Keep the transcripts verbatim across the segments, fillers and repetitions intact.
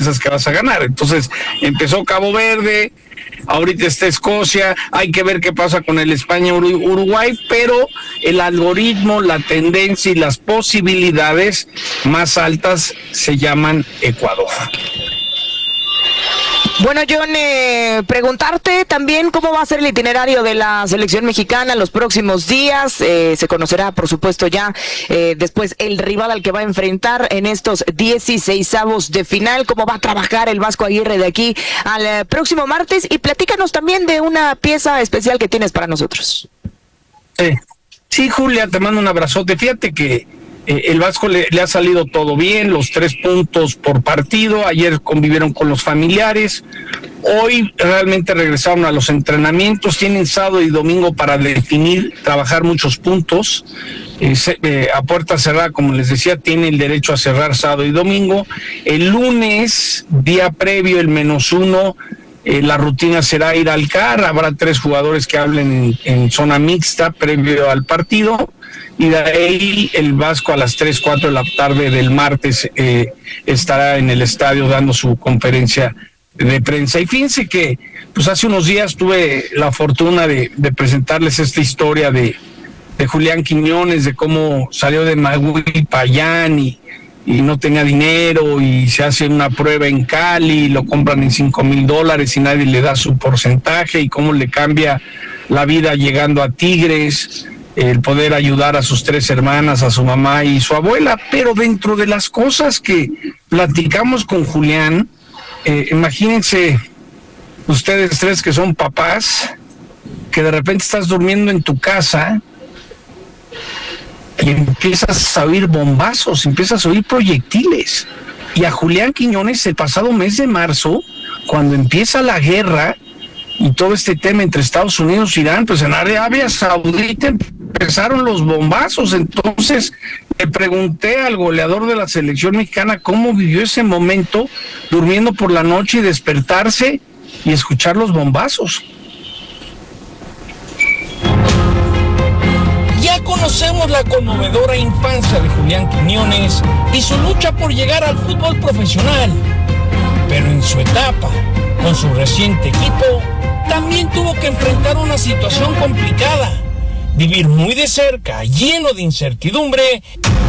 piensas que vas a ganar. Entonces empezó Cabo Verde, ahorita está Escocia, hay que ver qué pasa con el España-Uruguay, pero el algoritmo, la tendencia y las posibilidades más altas se llaman Ecuador. Bueno, John, eh, preguntarte también cómo va a ser el itinerario de la selección mexicana los próximos días. Eh, se conocerá, por supuesto, ya eh, después el rival al que va a enfrentar en estos dieciseisavos de final. ¿Cómo va a trabajar el Vasco Aguirre de aquí al eh, próximo martes? Y platícanos también de una pieza especial que tienes para nosotros. Sí, sí, Julia, te mando un abrazote. Fíjate que Eh, el Vasco le, le ha salido todo bien, los tres puntos por partido, ayer convivieron con los familiares, hoy realmente regresaron a los entrenamientos, tienen sábado y domingo para definir, trabajar muchos puntos, eh, se, eh, a puerta cerrada, como les decía, tiene el derecho a cerrar sábado y domingo. El lunes, día previo, el menos uno, Eh, la rutina será ir al C A R, habrá tres jugadores que hablen en, en zona mixta previo al partido, y de ahí el Vasco a las tres, cuatro de la tarde del martes eh, estará en el estadio dando su conferencia de prensa. Y fíjense que pues hace unos días tuve la fortuna de, de presentarles esta historia de, de Julián Quiñones, de cómo salió de Magui Payán y y no tenía dinero y se hace una prueba en Cali, lo compran en cinco mil dólares y nadie le da su porcentaje, y cómo le cambia la vida llegando a Tigres, el poder ayudar a sus tres hermanas, a su mamá y su abuela. Pero dentro de las cosas que platicamos con Julián, eh, imagínense ustedes tres que son papás, que de repente estás durmiendo en tu casa y empiezas a oír bombazos, empiezas a oír proyectiles. Y a Julián Quiñones el pasado mes de marzo, cuando empieza la guerra y todo este tema entre Estados Unidos e Irán, pues en Arabia Saudita empezaron los bombazos. Entonces le pregunté al goleador de la selección mexicana cómo vivió ese momento, durmiendo por la noche y despertarse y escuchar los bombazos. Ya conocemos la conmovedora infancia de Julián Quiñones y su lucha por llegar al fútbol profesional. Pero en su etapa, con su reciente equipo, también tuvo que enfrentar una situación complicada. Vivir muy de cerca, lleno de incertidumbre,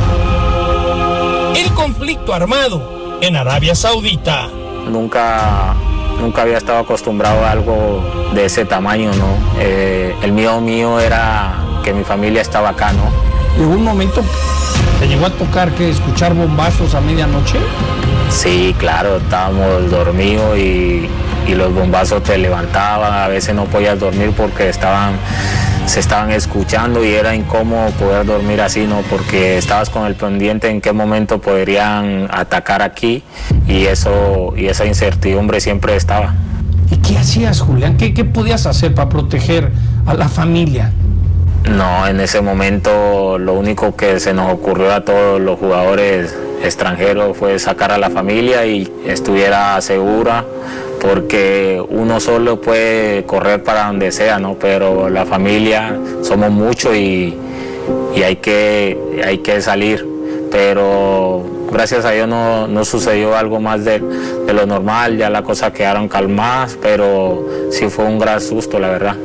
el conflicto armado en Arabia Saudita. Nunca, nunca había estado acostumbrado a algo de ese tamaño, ¿no? Eh, el miedo mío era que mi familia estaba acá, ¿no? ¿Llegó un momento, te llegó a tocar que escuchar bombazos a medianoche? Sí, claro, estábamos dormidos y, y los bombazos te levantaban, a veces no podías dormir porque estaban, se estaban escuchando y era incómodo poder dormir así, ¿no? Porque estabas con el pendiente en qué momento podrían atacar aquí, y eso, y esa incertidumbre siempre estaba. ¿Y qué hacías, Julián? ¿Qué, qué podías hacer para proteger a la familia? No, en ese momento lo único que se nos ocurrió a todos los jugadores extranjeros fue sacar a la familia y estuviera segura, porque uno solo puede correr para donde sea, ¿no? Pero la familia somos muchos y, y hay que, hay que salir. Pero gracias a Dios no, no sucedió algo más de, de lo normal, ya las cosas quedaron calmadas, pero sí fue un gran susto, la verdad.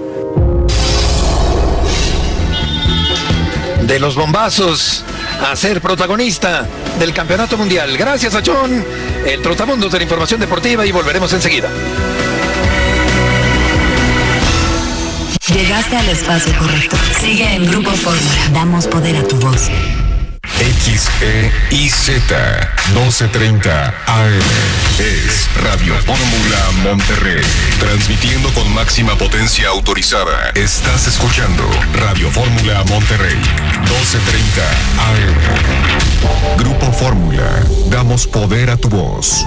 De los bombazos a ser protagonista del campeonato mundial. Gracias a John, el trotamundos de la información deportiva, y volveremos enseguida. Llegaste al espacio correcto. Sigue en Grupo Fórmula. Damos poder a tu voz. X E I Z doce treinta A M es Radio Fórmula Monterrey, transmitiendo con máxima potencia autorizada. Estás escuchando Radio Fórmula Monterrey, doce treinta A M. Grupo Fórmula, damos poder a tu voz.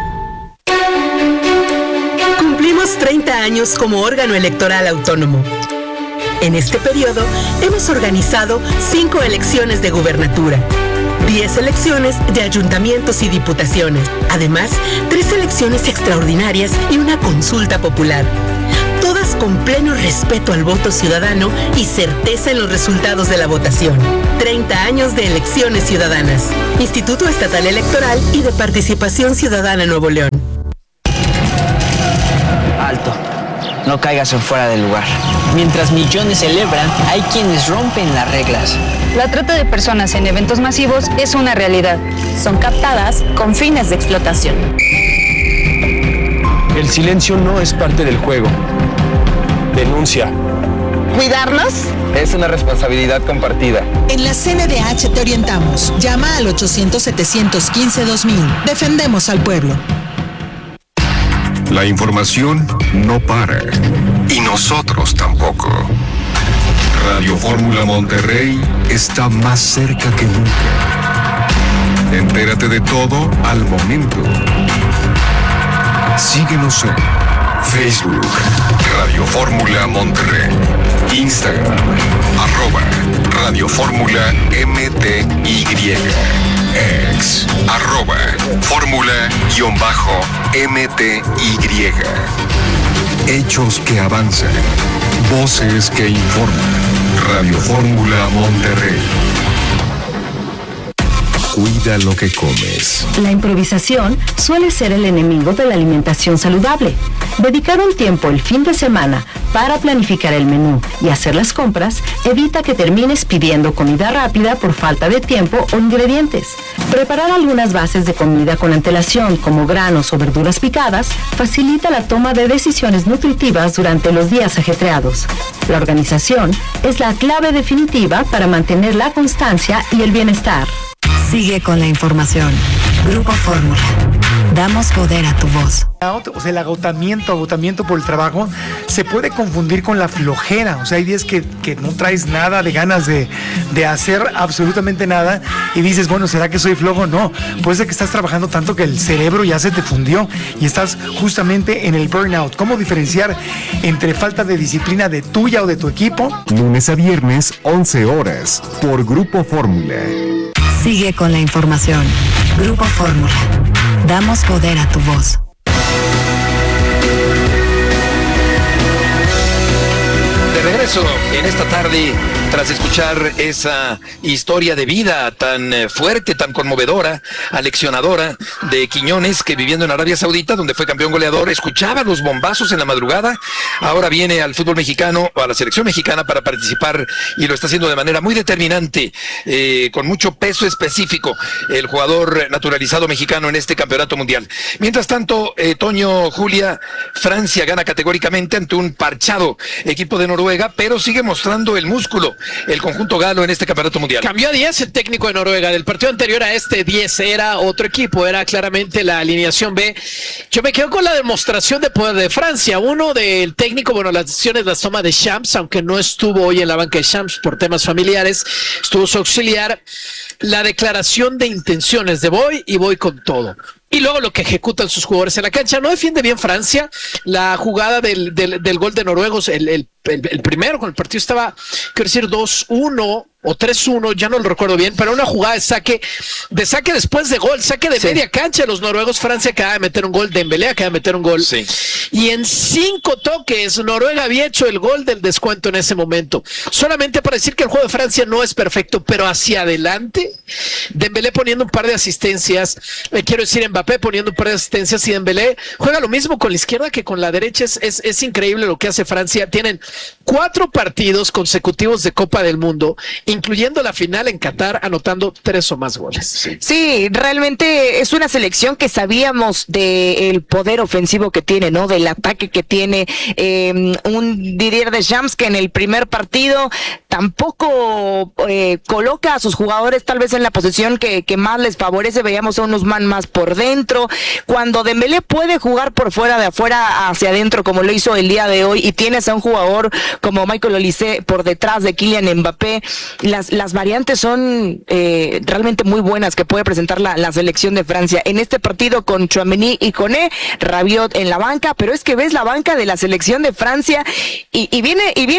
Cumplimos treinta años como órgano electoral autónomo. En este periodo hemos organizado cinco elecciones de gubernatura, diez elecciones de ayuntamientos y diputaciones, además tres elecciones extraordinarias y una consulta popular, todas con pleno respeto al voto ciudadano y certeza en los resultados de la votación. treinta años de elecciones ciudadanas. Instituto Estatal Electoral y de Participación Ciudadana Nuevo León. Alto. No caigas en fuera del lugar. Mientras millones celebran, hay quienes rompen las reglas. La trata de personas en eventos masivos es una realidad. Son captadas con fines de explotación. El silencio no es parte del juego. Denuncia. ¿Cuidarnos? Es una responsabilidad compartida. En la C N D H te orientamos. Llama al ochocientos, setecientos quince, dos mil. Defendemos al pueblo. La información no para. Y nosotros tampoco. Radio Fórmula Monterrey está más cerca que nunca. Entérate de todo al momento. Síguenos en Facebook, Radio Fórmula Monterrey, Instagram, arroba Radio Fórmula M T Y, ex, arroba Fórmula-M T Y. Hechos que avanzan, voces que informan. Radio Fórmula Monterrey. Cuida lo que comes. La improvisación suele ser el enemigo de la alimentación saludable. Dedicar un tiempo el fin de semana para planificar el menú y hacer las compras evita que termines pidiendo comida rápida por falta de tiempo o ingredientes. Preparar algunas bases de comida con antelación, como granos o verduras picadas, facilita la toma de decisiones nutritivas durante los días ajetreados. La organización es la clave definitiva para mantener la constancia y el bienestar. Sigue con la información. Grupo Fórmula. Damos poder a tu voz. O sea, el agotamiento, agotamiento por el trabajo se puede confundir con la flojera. O sea, hay días que, que no traes nada de ganas de, de hacer absolutamente nada y dices, bueno, ¿será que soy flojo? No, puede ser que estás trabajando tanto que el cerebro ya se te fundió y estás justamente en el burnout. ¿Cómo diferenciar entre falta de disciplina de tuya o de tu equipo? Lunes a viernes, once horas, por Grupo Fórmula. Sigue con la información. Grupo Fórmula. Damos poder a tu voz. De regreso en esta tarde, tras escuchar esa historia de vida tan fuerte, tan conmovedora, aleccionadora de Quiñones, que viviendo en Arabia Saudita, donde fue campeón goleador, escuchaba los bombazos en la madrugada. Ahora viene al fútbol mexicano, a la selección mexicana, para participar, y lo está haciendo de manera muy determinante, eh, con mucho peso específico, el jugador naturalizado mexicano en este campeonato mundial. Mientras tanto, eh, Toño, Julia, Francia gana categóricamente ante un parchado equipo de Noruega, pero sigue mostrando el músculo el conjunto galo en este campeonato mundial. Cambió a diez el técnico de Noruega. Del partido anterior a este, diez era otro equipo, era claramente la alineación B. Yo me quedo con la demostración de poder de Francia. Uno, del técnico, bueno, las decisiones las toma de Champs, aunque no estuvo hoy en la banca de Champs por temas familiares, estuvo su auxiliar. La declaración de intenciones de voy y voy con todo. Y luego lo que ejecutan sus jugadores en la cancha. No defiende bien Francia. La jugada del, del, del gol de noruegos, el, el, el, el primero, con el partido estaba, quiero decir, dos uno o tres uno, ya no lo recuerdo bien, pero una jugada de saque, de saque después de gol, saque de sí. media cancha de los noruegos. Francia acaba de meter un gol, Dembélé acaba de meter un gol. Sí. Y en cinco toques, Noruega había hecho el gol del descuento en ese momento. Solamente para decir que el juego de Francia no es perfecto, pero hacia adelante, Dembélé poniendo un par de asistencias, eh, quiero decir, Mbappé poniendo un par de asistencias, y Dembélé juega lo mismo con la izquierda que con la derecha. Es, es, es increíble lo que hace Francia. Tienen cuatro partidos consecutivos de Copa del Mundo, incluyendo la final en Qatar, anotando tres o más goles. Sí, sí, realmente es una selección que sabíamos del poder ofensivo que tiene, ¿no? Del ataque que tiene. Eh, un Didier Deschamps que en el primer partido tampoco eh, coloca a sus jugadores tal vez en la posición que, que más les favorece. Veíamos a unos man más por dentro. Cuando Dembélé puede jugar por fuera, de afuera hacia adentro, como lo hizo el día de hoy, y tienes a un jugador como Michael Olise por detrás de Kylian Mbappé, las, las variantes son eh, realmente muy buenas que puede presentar la, la selección de Francia. En este partido con Tchouaméni y Koné, Rabiot en la banca, pero es que ves la banca de la selección de Francia y, y viene, y viene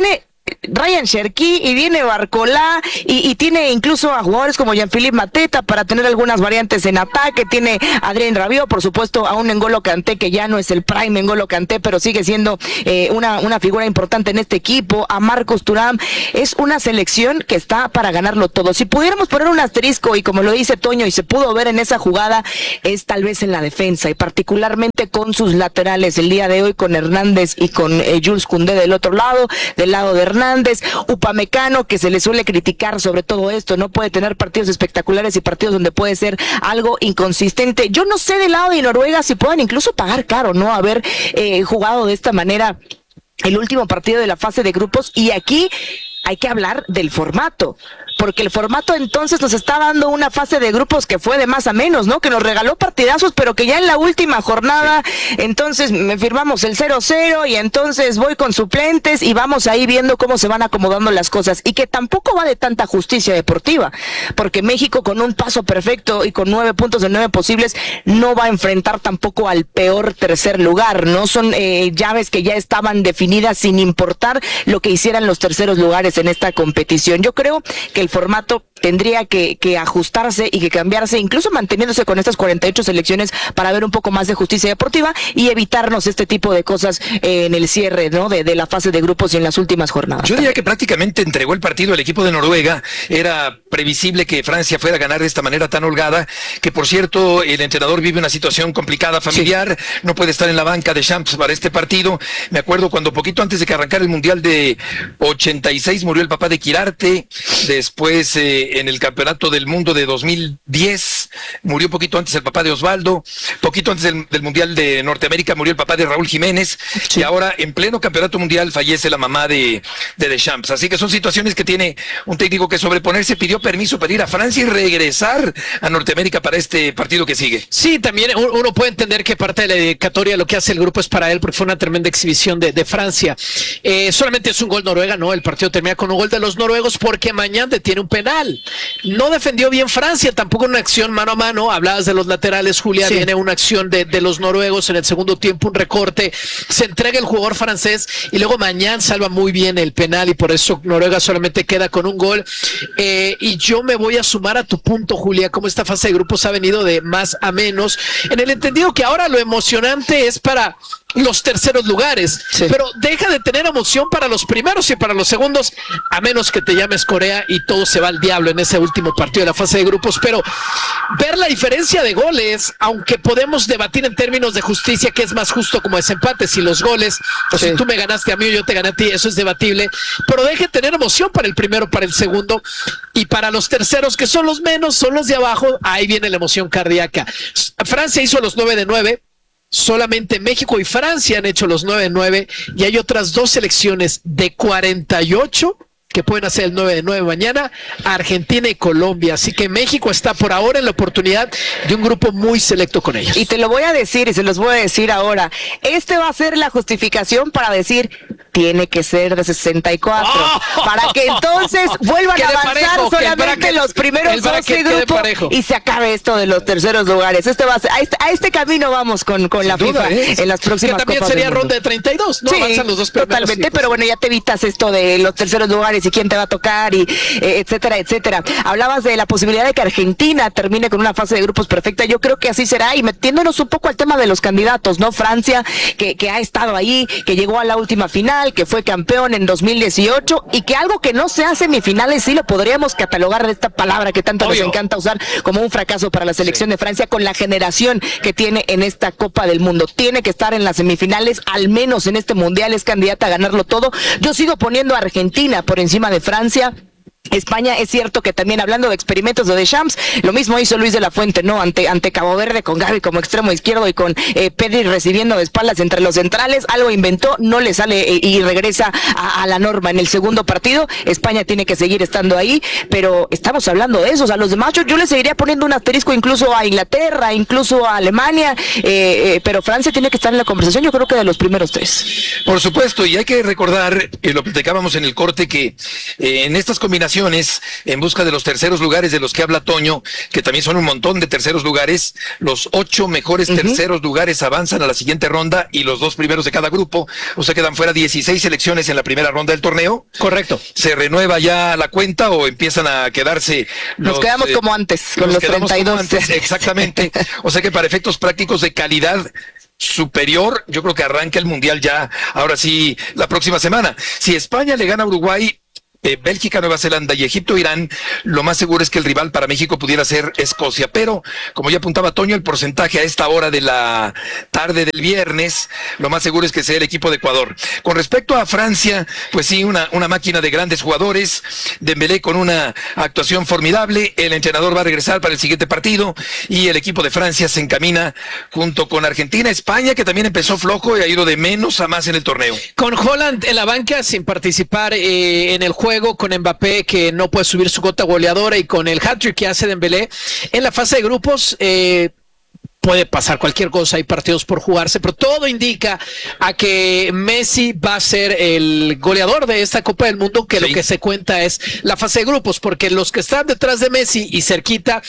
Ryan Cherki y viene Barcolá y, y tiene incluso a jugadores como Jean-Philippe Mateta para tener algunas variantes en ataque, tiene a Adrien Rabiot, por supuesto a un N'Golo Kanté que ya no es el prime N'Golo Kanté, pero sigue siendo eh, una, una figura importante en este equipo, a Marcos Thuram. Es una selección que está para ganarlo todo. Si pudiéramos poner un asterisco, y como lo dice Toño y se pudo ver en esa jugada, es tal vez en la defensa y particularmente con sus laterales el día de hoy, con Hernández y con eh, Jules Koundé del otro lado, del lado de Hernández, Upamecano, que se le suele criticar sobre todo esto, no puede tener partidos espectaculares y partidos donde puede ser algo inconsistente. Yo no sé del lado de Noruega si puedan incluso pagar caro, ¿no? Haber eh, jugado de esta manera el último partido de la fase de grupos, y aquí hay que hablar del formato, porque el formato entonces nos está dando una fase de grupos que fue de más a menos, ¿no? Que nos regaló partidazos, pero que ya en la última jornada, entonces me firmamos el cero cero y entonces voy con suplentes y vamos ahí viendo cómo se van acomodando las cosas, y que tampoco va de tanta justicia deportiva, porque México con un paso perfecto y con nueve puntos de nueve posibles no va a enfrentar tampoco al peor tercer lugar, ¿no? Son eh, llaves que ya estaban definidas sin importar lo que hicieran los terceros lugares en esta competición. Yo creo que el formato tendría que, que ajustarse y que cambiarse, incluso manteniéndose con estas cuarenta y ocho selecciones, para ver un poco más de justicia deportiva y evitarnos este tipo de cosas eh, en el cierre, ¿no? De, de la fase de grupos y en las últimas jornadas. Yo diría que prácticamente entregó el partido al equipo de Noruega. Era previsible que Francia fuera a ganar de esta manera tan holgada, que por cierto el entrenador vive una situación complicada familiar, sí. No puede estar en la banca de Champs para este partido. Me acuerdo cuando poquito antes de que arrancara el Mundial de ochenta y seis murió el papá de Quirarte, después eh, en el Campeonato del Mundo de dos mil diez murió poquito antes el papá de Osvaldo, poquito antes del, del Mundial de Norteamérica murió el papá de Raúl Jiménez, sí. Y ahora en pleno Campeonato Mundial fallece la mamá de, de Deschamps. Así que son situaciones que tiene un técnico que sobreponerse. Pidió permiso para ir a Francia y regresar a Norteamérica para este partido que sigue. Sí, también uno puede entender que parte de la dedicatoria lo que hace el grupo es para él, porque fue una tremenda exhibición de, de Francia. Eh, solamente es un gol Noruega, no, el partido termina con un gol de los noruegos porque Mañán tiene un penal. No defendió bien Francia, tampoco una acción mano a mano. Hablabas de los laterales, Julia, sí. Viene una acción de, de los noruegos en el segundo tiempo, un recorte, se entrega el jugador francés y luego Mañán salva muy bien el penal y por eso Noruega solamente queda con un gol. Eh, y yo me voy a sumar a tu punto, Julia, como esta fase de grupos ha venido de más a menos, en el entendido que ahora lo emocionante es para los terceros lugares, sí. Pero deja de tener emoción para los primeros y para los segundos, a menos que te llames Corea y todo se va al diablo en ese último partido de la fase de grupos. Pero ver la diferencia de goles, aunque podemos debatir en términos de justicia que es más justo como desempate, si los goles, o sí. Si tú me ganaste a mí o yo te gané a ti, eso es debatible, pero deje de tener emoción para el primero, para el segundo y para los terceros, que son los menos, son los de abajo, ahí viene la emoción cardíaca. Francia hizo los nueve de nueve, solamente México y Francia han hecho los nueve de nueve y hay otras dos selecciones de cuarenta y ocho que pueden hacer el nueve de nueve mañana, Argentina y Colombia. Así que México está por ahora en la oportunidad de un grupo muy selecto con ellos. Y te lo voy a decir y se los voy a decir ahora. Este va a ser la justificación para decir tiene que ser de sesenta y cuatro ¡Oh! Para que entonces vuelvan a avanzar parejo, solamente bracket, los primeros doce grupos y se acabe esto de los terceros lugares. Este va a, ser, a, este, a este camino vamos con, con la duda, FIFA ¿eh? En las próximas que también Copas sería ronda de treinta y dos, ¿no? Sí, avanzan los dos primeros. Totalmente, sí, pero bueno, ya te evitas esto de los terceros lugares y quién te va a tocar y eh, etcétera, etcétera. Hablabas de la posibilidad de que Argentina termine con una fase de grupos perfecta. Yo creo que así será, y metiéndonos un poco al tema de los candidatos, ¿no? Francia, que, que ha estado ahí, que llegó a la última final, que fue campeón en dos mil dieciocho y que algo que no sea semifinales sí lo podríamos catalogar de esta palabra que tanto Obvio. Nos encanta usar como un fracaso para la selección sí. de Francia, con la generación que tiene en esta Copa del Mundo. Tiene que estar en las semifinales, al menos en este Mundial, es candidata a ganarlo todo. Yo sigo poniendo a Argentina por encima de Francia. España, es cierto que también, hablando de experimentos de Deschamps, lo mismo hizo Luis de la Fuente, ¿no? Ante ante Cabo Verde, con Gavi como extremo izquierdo y con eh, Pedri recibiendo de espaldas entre los centrales, algo inventó, no le sale eh, y regresa a, a la norma en el segundo partido. España tiene que seguir estando ahí, pero estamos hablando de eso. O sea, los demás yo, yo le seguiría poniendo un asterisco incluso a Inglaterra, incluso a Alemania, eh, eh, pero Francia tiene que estar en la conversación, yo creo que de los primeros tres. Por supuesto, y hay que recordar, eh, lo platicábamos en el corte, que eh, en estas combinaciones calificaciones en busca de los terceros lugares de los que habla Toño, que también son un montón de terceros lugares. Los ocho mejores uh-huh. terceros lugares avanzan a la siguiente ronda y los dos primeros de cada grupo, o sea, quedan fuera dieciséis selecciones en la primera ronda del torneo. Correcto. ¿Se renueva ya la cuenta o empiezan a quedarse los... Nos quedamos eh, como antes, con los treinta y dos. Antes, exactamente. O sea que para efectos prácticos de calidad superior, yo creo que arranca el Mundial ya, ahora sí, la próxima semana. Si España le gana a Uruguay, Eh, Bélgica, Nueva Zelanda y Egipto, Irán, lo más seguro es que el rival para México pudiera ser Escocia, pero como ya apuntaba Toño, el porcentaje a esta hora de la tarde del viernes, lo más seguro es que sea el equipo de Ecuador. Con respecto a Francia, pues sí, una, una máquina de grandes jugadores, Dembélé con una actuación formidable, el entrenador va a regresar para el siguiente partido y el equipo de Francia se encamina junto con Argentina, España, que también empezó flojo y ha ido de menos a más en el torneo. Con Haaland en la banca sin participar eh, en el juego, con Mbappé que no puede subir su gota goleadora y con el hat-trick que hace Dembélé en la fase de grupos, eh, puede pasar cualquier cosa, hay partidos por jugarse, pero todo indica a que Messi va a ser el goleador de esta Copa del Mundo, que sí. Lo que se cuenta es la fase de grupos, porque los que están detrás de Messi y cerquita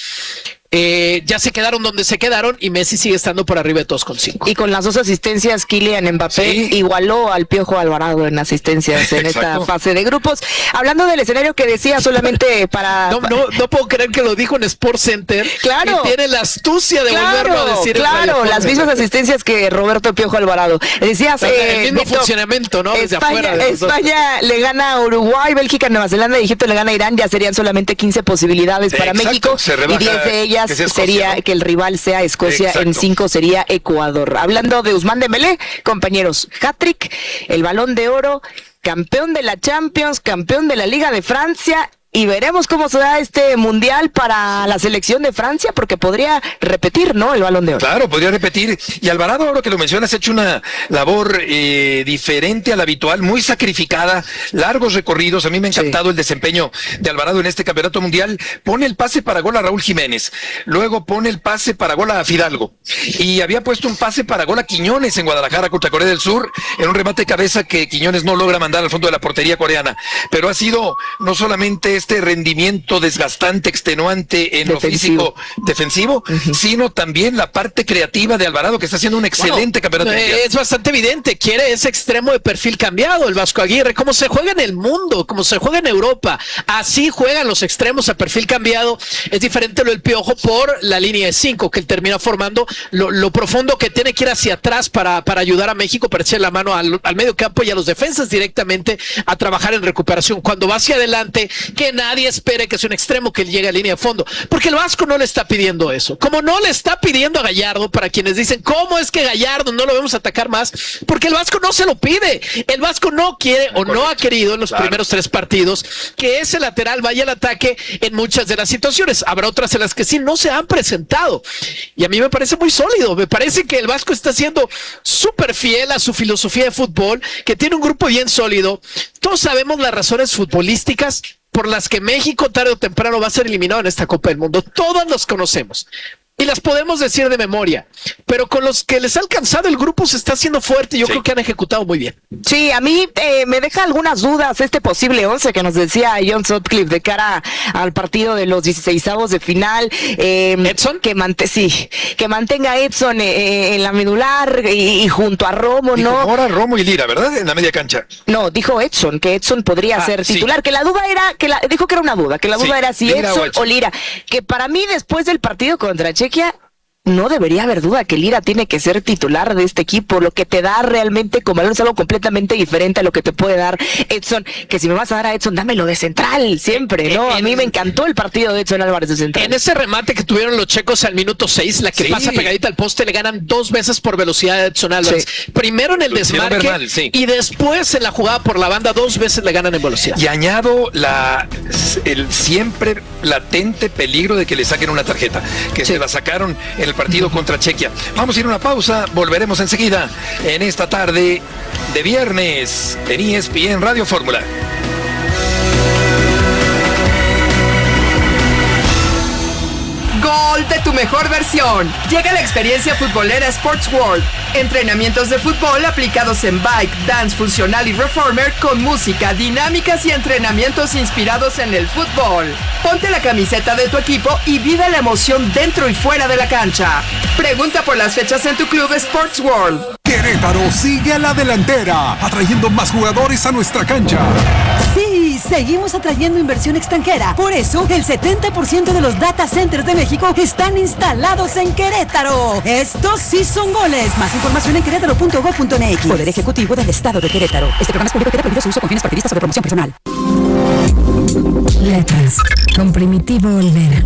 Eh, ya se quedaron donde se quedaron y Messi sigue estando por arriba de todos con cinco. Y con las dos asistencias, Kylian Mbappé sí. igualó al Piojo Alvarado en asistencias en esta fase de grupos. Hablando del escenario que decía, solamente para... No, no, no puedo creer que lo dijo en Sports Center. Claro. Y tiene la astucia de claro, volverlo a decir. Claro, las mismas asistencias que Roberto Piojo Alvarado. Decías, eh, el mismo Víctor, funcionamiento, ¿no? Desde España, afuera. De España le gana a Uruguay, Bélgica, Nueva Zelanda y Egipto le gana a Irán. Ya serían solamente quince posibilidades para Exacto, México y diez de ellas sería... ¿no? Que el rival sea Escocia. Exacto. En cinco sería Ecuador. Hablando de Ousmane Dembélé, compañeros, hat-trick, el Balón de Oro, campeón de la Champions, campeón de la Liga de Francia. Y veremos cómo se da este mundial para la selección de Francia, porque podría repetir, ¿no? El Balón de Oro. Claro, podría repetir. Y Alvarado, ahora que lo mencionas, ha hecho una labor eh, diferente a la habitual, muy sacrificada, largos recorridos. A mí me ha encantado sí. el desempeño de Alvarado en este campeonato mundial. Pone el pase para gol a Raúl Jiménez, luego pone el pase para gol a Fidalgo, y había puesto un pase para gol a Quiñones en Guadalajara contra Corea del Sur, en un remate de cabeza que Quiñones no logra mandar al fondo de la portería coreana. Pero ha sido no solamente este rendimiento desgastante, extenuante en defensivo. Lo físico defensivo, uh-huh. sino también la parte creativa de Alvarado, que está haciendo un excelente bueno, campeonato. Eh, es bastante evidente, quiere ese extremo de perfil cambiado, el Vasco Aguirre, como se juega en el mundo, como se juega en Europa, así juegan los extremos a perfil cambiado. Es diferente lo del Piojo por la línea de cinco, que él termina formando lo, lo profundo que tiene que ir hacia atrás para, para ayudar a México, para echarle la mano al, al medio campo y a los defensas directamente a trabajar en recuperación. Cuando va hacia adelante, que nadie espere que sea un extremo que llegue a línea de fondo, porque el Vasco no le está pidiendo eso, como no le está pidiendo a Gallardo, para quienes dicen, ¿cómo es que Gallardo no lo vemos atacar más? Porque el Vasco no se lo pide, el Vasco no quiere o no ha querido en los claro. primeros tres partidos que ese lateral vaya al ataque en muchas de las situaciones. Habrá otras en las que sí no se han presentado, y a mí me parece muy sólido, me parece que el Vasco está siendo súper fiel a su filosofía de fútbol, que tiene un grupo bien sólido. Todos sabemos las razones futbolísticas por las que México tarde o temprano va a ser eliminado en esta Copa del Mundo. Todos los conocemos y las podemos decir de memoria, pero con los que les ha alcanzado el grupo se está haciendo fuerte y yo sí. creo que han ejecutado muy bien. Sí, a mí eh, me deja algunas dudas este posible once que nos decía John Sutcliffe de cara al partido de los dieciseisavos de final. Eh, ¿Edson? Que, mante sí, que mantenga a Edson eh, en la medular y, y junto a Romo, dijo ¿no? Ahora Romo y Lira, ¿verdad? En la media cancha. No, dijo Edson, que Edson podría ah, ser titular, sí. que la duda era, que la, dijo que era una duda, que la duda sí. era si Lira Edson o, Edson o Lira, que para mí después del partido contra Chequia no debería haber duda que Lira tiene que ser titular de este equipo. Lo que te da realmente como valor es algo completamente diferente a lo que te puede dar Edson, que si me vas a dar a Edson, dámelo de central siempre, ¿no? A mí me encantó el partido de Edson Álvarez de central. En ese remate que tuvieron los checos al minuto seis, la que sí. pasa pegadita al poste, le ganan dos veces por velocidad a Edson Álvarez. Sí. Primero en el desmarque Bernal, sí. y después en la jugada por la banda, dos veces le ganan en velocidad. Y añado la el siempre latente peligro de que le saquen una tarjeta, que sí. se la sacaron en el partido contra Chequia. Vamos a ir a una pausa, volveremos enseguida en esta tarde de viernes en E S P N Radio Fórmula. Gol fútbol de tu mejor versión. Llega la experiencia futbolera Sports World. Entrenamientos de fútbol aplicados en bike, dance funcional y reformer con música, dinámicas y entrenamientos inspirados en el fútbol. Ponte la camiseta de tu equipo y vive la emoción dentro y fuera de la cancha. Pregunta por las fechas en tu club Sports World. Querétaro sigue a la delantera, atrayendo más jugadores a nuestra cancha. Sí, seguimos atrayendo inversión extranjera. Por eso, el setenta por ciento de los data centers de México están instalados en Querétaro. Estos sí son goles. Más información en querétaro punto gob punto m x. Poder Ejecutivo del Estado de Querétaro. Este programa es público, queda prohibido su uso con fines partidistas o de promoción personal. Letras, con Primitivo Olvera.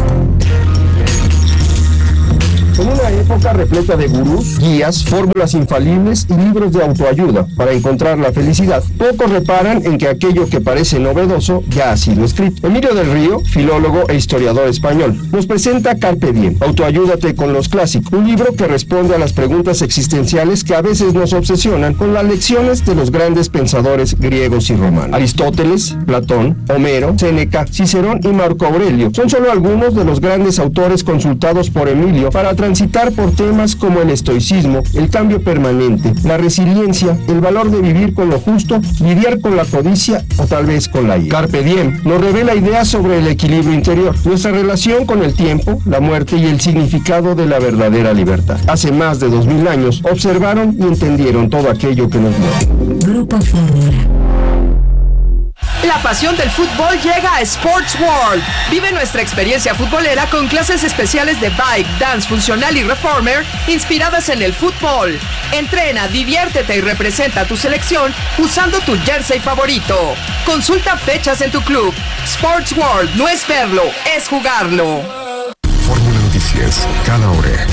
En una época repleta de gurús, guías, fórmulas infalibles y libros de autoayuda para encontrar la felicidad, pocos reparan en que aquello que parece novedoso ya ha sido escrito. Emilio del Río, filólogo e historiador español, nos presenta Carpe Diem, Autoayúdate con los clásicos, un libro que responde a las preguntas existenciales que a veces nos obsesionan con las lecciones de los grandes pensadores griegos y romanos. Aristóteles, Platón, Homero, Séneca, Cicerón y Marco Aurelio son solo algunos de los grandes autores consultados por Emilio para transitar por temas como el estoicismo, el cambio permanente, la resiliencia, el valor de vivir con lo justo, lidiar con la codicia o tal vez con la ira. Carpe Diem nos revela ideas sobre el equilibrio interior, nuestra relación con el tiempo, la muerte y el significado de la verdadera libertad. Hace más de dos mil años observaron y entendieron todo aquello que nos mueve. Grupo Fórmula. La pasión del fútbol llega a Sports World. Vive nuestra experiencia futbolera con clases especiales de bike, dance funcional y reformer inspiradas en el fútbol. Entrena, diviértete y representa a tu selección usando tu jersey favorito. Consulta fechas en tu club. Sports World no es verlo, es jugarlo. Fórmula Noticias, cada hora.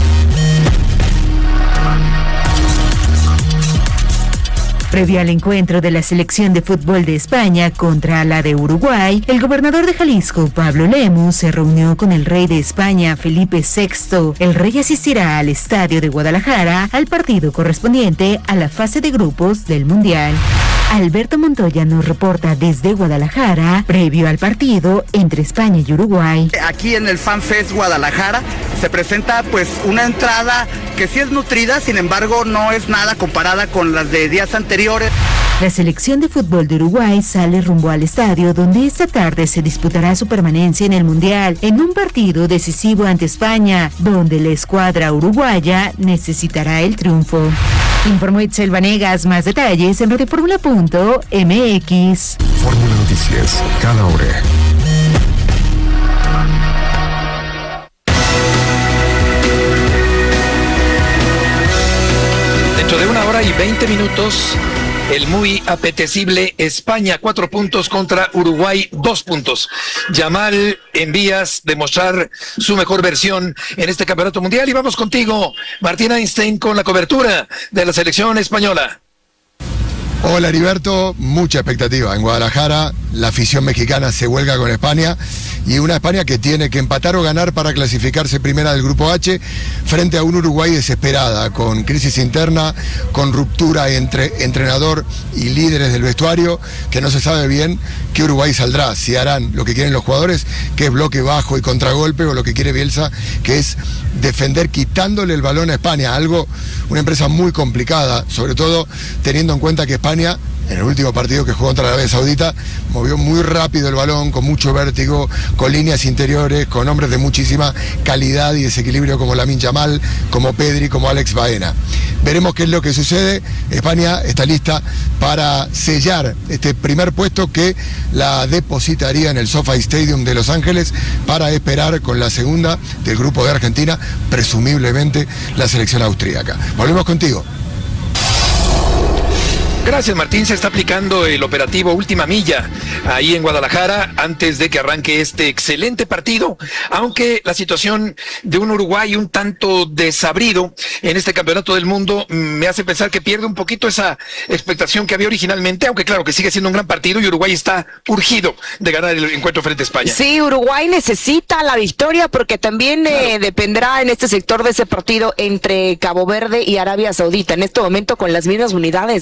Previo al encuentro de la selección de fútbol de España contra la de Uruguay, el gobernador de Jalisco, Pablo Lemus, se reunió con el rey de España, Felipe sexto. El rey asistirá al estadio de Guadalajara al partido correspondiente a la fase de grupos del Mundial. Alberto Montoya nos reporta desde Guadalajara, previo al partido entre España y Uruguay. Aquí en el FanFest Guadalajara se presenta pues una entrada que sí es nutrida, sin embargo no es nada comparada con las de días anteriores. La selección de fútbol de Uruguay sale rumbo al estadio donde esta tarde se disputará su permanencia en el Mundial en un partido decisivo ante España, donde la escuadra uruguaya necesitará el triunfo. Informó Itzel Vanegas, más detalles en radioformula punto m x. Fórmula Noticias, cada hora. Dentro de una hora y veinte minutos, el muy apetecible España, cuatro puntos contra Uruguay, dos puntos. Yamal en vías de mostrar su mejor versión en este campeonato mundial. Y vamos contigo, Martín Einstein, con la cobertura de la selección española. Hola Heriberto, mucha expectativa. En Guadalajara la afición mexicana se huelga con España y una España que tiene que empatar o ganar para clasificarse primera del Grupo H frente a un Uruguay desesperada, con crisis interna, con ruptura entre entrenador y líderes del vestuario, que no se sabe bien qué Uruguay saldrá, si harán lo que quieren los jugadores, que es bloque bajo y contragolpe, o lo que quiere Bielsa, que es defender quitándole el balón a España, algo, una empresa muy complicada, sobre todo teniendo en cuenta que España, en el último partido que jugó contra Arabia Saudita, movió muy rápido el balón, con mucho vértigo, con líneas interiores, con hombres de muchísima calidad y desequilibrio como Lamine Yamal, como Pedri, como Alex Baena. Veremos qué es lo que sucede. España está lista para sellar este primer puesto que la depositaría en el SoFi Stadium de Los Ángeles para esperar con la segunda del grupo de Argentina, presumiblemente la selección austríaca. Volvemos contigo. Gracias, Martín. Se está aplicando el operativo Última Milla ahí en Guadalajara antes de que arranque este excelente partido, aunque la situación de un Uruguay un tanto desabrido en este campeonato del mundo me hace pensar que pierde un poquito esa expectación que había originalmente, aunque claro que sigue siendo un gran partido y Uruguay está urgido de ganar el encuentro frente a España. Sí, Uruguay necesita la victoria porque también claro. eh, dependerá en este sector de ese partido entre Cabo Verde y Arabia Saudita. En este momento con las mismas unidades de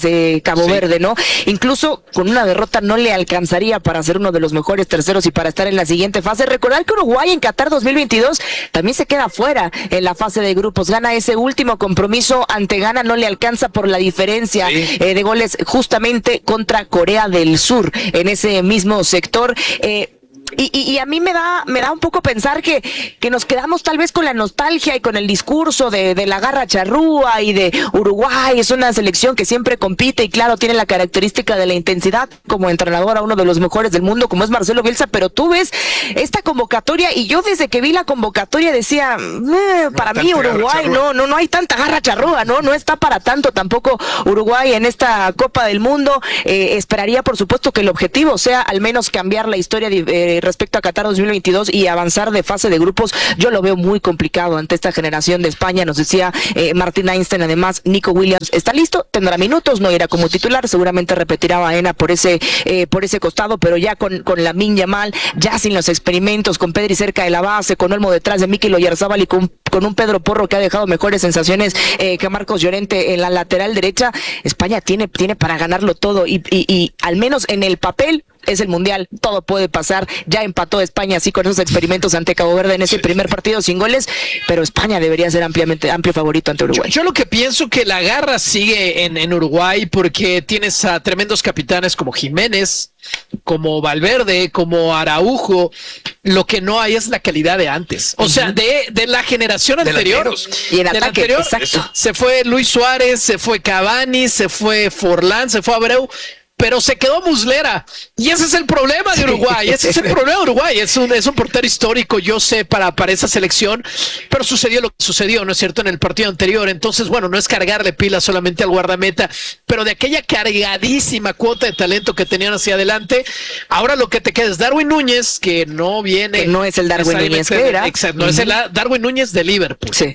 Cabo sí. Verde, ¿no? Incluso con una derrota no le alcanzaría para ser uno de los mejores terceros y para estar en la siguiente fase. Recordar que Uruguay en Qatar dos mil veintidós también se queda fuera en la fase de grupos. Gana ese último compromiso ante Ghana, no le alcanza por la diferencia sí. eh, de goles justamente contra Corea del Sur en ese mismo sector. Eh, Y, y, y a mí me da me da un poco pensar que, que nos quedamos tal vez con la nostalgia y con el discurso de, de la garra charrúa y de Uruguay. Es una selección que siempre compite y claro, tiene la característica de la intensidad como entrenador a uno de los mejores del mundo como es Marcelo Bielsa, pero tú ves esta convocatoria y yo desde que vi la convocatoria decía, eh, para no mí Uruguay no, no, no hay tanta garra charrúa, no, no está para tanto tampoco Uruguay en esta Copa del Mundo. Eh, esperaría por supuesto que el objetivo sea al menos cambiar la historia de, eh, respecto a Qatar dos mil veintidós y avanzar de fase de grupos. Yo lo veo muy complicado ante esta generación de España. Nos decía eh, Martín Einstein, además Nico Williams está listo, tendrá minutos, no irá como titular, seguramente repetirá a Baena por ese eh, por ese costado, pero ya con, con Lamine Yamal, ya sin los experimentos, con Pedri cerca de la base, con Olmo detrás de Mikel Oyarzabal y con, con un Pedro Porro que ha dejado mejores sensaciones eh, que Marcos Llorente en la lateral derecha. España tiene, tiene para ganarlo todo y, y, y al menos en el papel es el Mundial, todo puede pasar. Ya empató España así con esos experimentos ante Cabo Verde en ese primer partido sin goles, pero España debería ser ampliamente amplio favorito ante Uruguay. Yo, yo lo que pienso que la garra sigue en, en Uruguay porque tienes a tremendos capitanes como Jiménez, como Valverde, como Araujo. Lo que no hay es la calidad de antes. O uh-huh. sea, de, de la generación anterior. Y en de ataque, la anterior, exacto. Se fue Luis Suárez, se fue Cavani, se fue Forlán, se fue Abreu. Pero se quedó Muslera. Y ese es el problema de Uruguay. Ese es el problema de Uruguay. Es un, es un portero histórico, yo sé, para, para esa selección. Pero sucedió lo que sucedió, ¿no es cierto?, en el partido anterior. Entonces, bueno, no es cargarle pilas solamente al guardameta, pero de aquella cargadísima cuota de talento que tenían hacia adelante, ahora lo que te queda es Darwin Núñez, que no viene... Que no es el Darwin Núñez que era. Exacto, no uh-huh. es el Darwin Núñez de Liverpool. Sí.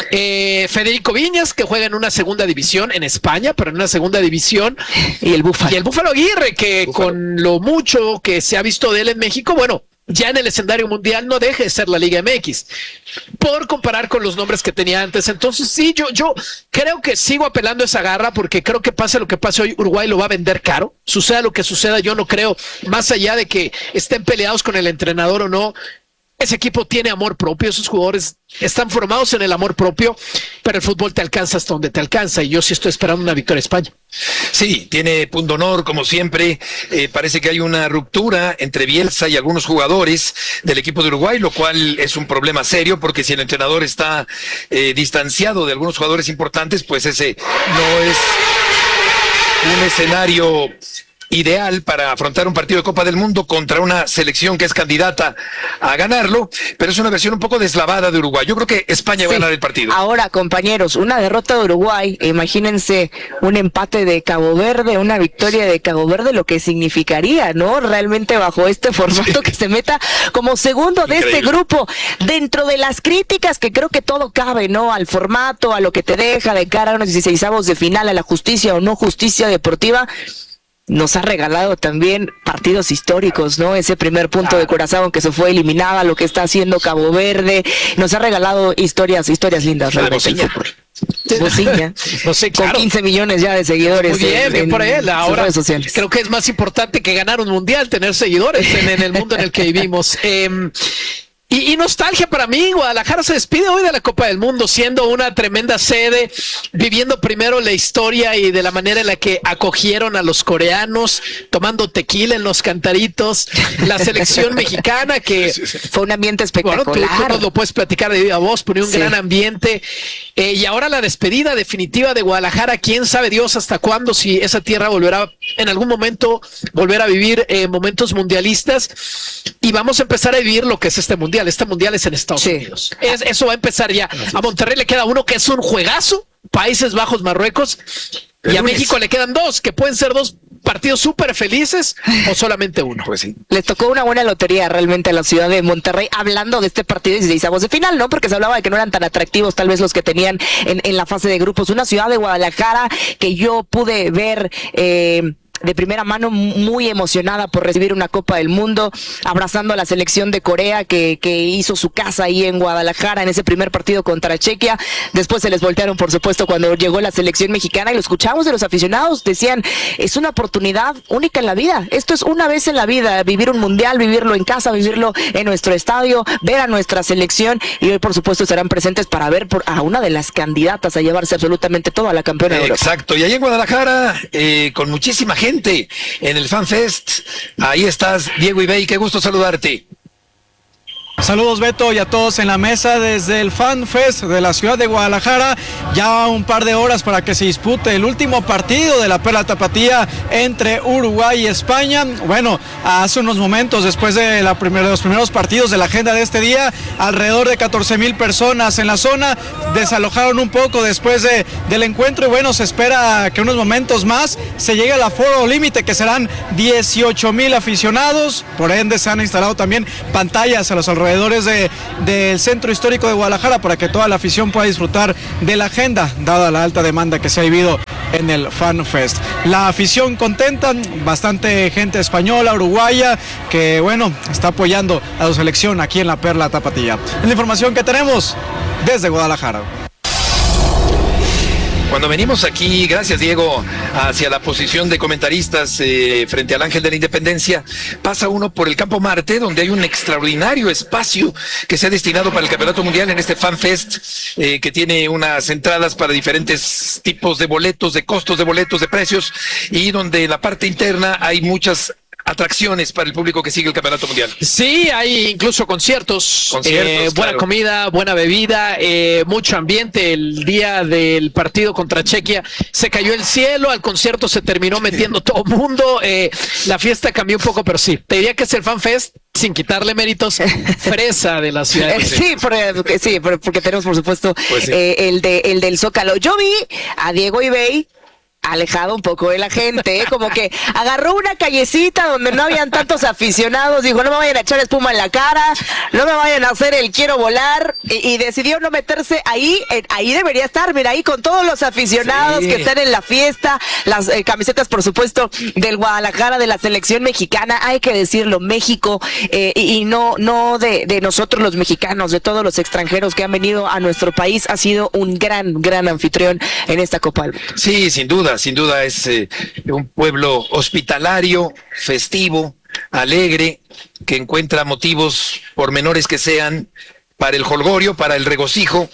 Eh, Federico Viñas, que juega en una segunda división en España, pero en una segunda división. Y el Búfalo. Y el Búfalo Aguirre, que Búfalo. Con lo mucho que se ha visto de él en México, bueno, ya en el escenario mundial no deje de ser la Liga M X, por comparar con los nombres que tenía antes. Entonces sí, yo, yo creo que sigo apelando a esa garra, porque creo que pase lo que pase hoy, Uruguay lo va a vender caro, suceda lo que suceda. Yo no creo, más allá de que estén peleados con el entrenador o no, ese equipo tiene amor propio, esos jugadores están formados en el amor propio, pero el fútbol te alcanza hasta donde te alcanza, y yo sí estoy esperando una victoria de España. Sí, tiene punto honor, como siempre. Eh, parece que hay una ruptura entre Bielsa y algunos jugadores del equipo de Uruguay, lo cual es un problema serio, porque si el entrenador está eh, distanciado de algunos jugadores importantes, pues ese no es un escenario ideal para afrontar un partido de Copa del Mundo contra una selección que es candidata a ganarlo, pero es una versión un poco deslavada de Uruguay. Yo creo que España sí. va a ganar el partido. Ahora, compañeros, una derrota de Uruguay, imagínense un empate de Cabo Verde, una victoria de Cabo Verde, lo que significaría, ¿no? Realmente bajo este formato sí. que se meta como segundo Increíble. de este grupo, dentro de las críticas que creo que todo cabe, ¿no? Al formato, a lo que te deja de cara a unos dieciseisavos de final, a la justicia o no justicia deportiva. Nos ha regalado también partidos históricos, ¿no? Ese primer punto de Curazao que se fue eliminada, lo que está haciendo Cabo Verde, nos ha regalado historias, historias lindas realmente el fútbol. Bociña, no sé, claro. Con quince millones ya de seguidores. Muy bien, en, bien por él. Ahora redes sociales. Creo que es más importante que ganar un mundial, tener seguidores en, en el mundo en el que vivimos. Eh, Y, y nostalgia para mí. Guadalajara se despide hoy de la Copa del Mundo, siendo una tremenda sede, viviendo primero la historia y de la manera en la que acogieron a los coreanos, tomando tequila en los cantaritos, la selección mexicana que fue un ambiente espectacular. Bueno, tú, tú nos lo puedes platicar de viva voz, ponía un sí. gran ambiente. Eh, y ahora la despedida definitiva de Guadalajara, quién sabe Dios hasta cuándo, si esa tierra volverá en algún momento volver a vivir eh, momentos mundialistas, y vamos a empezar a vivir lo que es este mundial. Este mundial es en Estados sí. Unidos. Es, eso va a empezar ya. A Monterrey le queda uno que es un juegazo, Países Bajos, Marruecos, y a México le quedan dos, que pueden ser dos partidos súper felices o solamente uno. Pues sí. Les tocó una buena lotería realmente a la ciudad de Monterrey, hablando de este partido de dieciseisavos de final, ¿no? Porque se hablaba de que no eran tan atractivos tal vez los que tenían en, en la fase de grupos. Una ciudad de Guadalajara que yo pude ver... Eh, de primera mano muy emocionada por recibir una Copa del Mundo, abrazando a la selección de Corea que, que hizo su casa ahí en Guadalajara en ese primer partido contra Chequia. Después se les voltearon, por supuesto, cuando llegó la selección mexicana, y lo escuchamos de los aficionados, decían, es una oportunidad única en la vida, esto es una vez en la vida, vivir un mundial, vivirlo en casa, vivirlo en nuestro estadio, ver a nuestra selección, y hoy por supuesto estarán presentes para ver por, a una de las candidatas a llevarse absolutamente toda la campeona de Europa. Exacto, y ahí en Guadalajara, eh, con muchísima gente en el Fan Fest, ahí estás, Diego Ibey, qué gusto saludarte. Saludos, Beto, y a todos en la mesa desde el Fan Fest de la ciudad de Guadalajara. Ya un par de horas para que se dispute el último partido de la Perla Tapatía entre Uruguay y España. Bueno, hace unos momentos, después de, la primer, de los primeros partidos de la agenda de este día, alrededor de catorce mil personas en la zona desalojaron un poco después de, del encuentro, y bueno, se espera que unos momentos más se llegue al aforo límite, que serán dieciocho mil aficionados. Por ende, se han instalado también pantallas a los alrededores alrededores de, del centro histórico de Guadalajara para que toda la afición pueda disfrutar de la agenda, dada la alta demanda que se ha vivido en el Fan Fest. La afición contenta, bastante gente española, uruguaya, que bueno, está apoyando a su selección aquí en la Perla Tapatía. Es la información que tenemos desde Guadalajara. Cuando venimos aquí, gracias Diego, hacia la posición de comentaristas eh, frente al Ángel de la Independencia, pasa uno por el Campo Marte, donde hay un extraordinario espacio que se ha destinado para el Campeonato Mundial en este Fan Fest, eh, que tiene unas entradas para diferentes tipos de boletos, de costos de boletos, de precios, y donde en la parte interna hay muchas atracciones para el público que sigue el Campeonato Mundial. Sí, hay incluso conciertos, conciertos eh, buena claro. comida, buena bebida, eh, mucho ambiente. El día del partido contra Chequia se cayó el cielo, al concierto se terminó metiendo todo el mundo, eh, la fiesta cambió un poco, pero sí, te diría que es el Fan Fest, sin quitarle méritos, fresa de la ciudad. Sí, porque, sí, porque tenemos por supuesto pues sí. eh, el, de, el del Zócalo. Yo vi a Diego Ibey alejado un poco de la gente, ¿eh? Como que agarró una callecita donde no habían tantos aficionados, dijo, no me vayan a echar espuma en la cara, no me vayan a hacer el quiero volar, y, y decidió no meterse ahí, eh, ahí debería estar, mira, ahí con todos los aficionados sí. que están en la fiesta, las eh, camisetas, por supuesto, del Guadalajara, de la selección mexicana, hay que decirlo, México, eh, y, y no, no de, de nosotros los mexicanos, de todos los extranjeros que han venido a nuestro país, ha sido un gran, gran anfitrión en esta Copa del Mundo. Sí, sin duda. Sin duda es eh, un pueblo hospitalario, festivo, alegre, que encuentra motivos, por menores que sean, para el jolgorio, para el regocijo,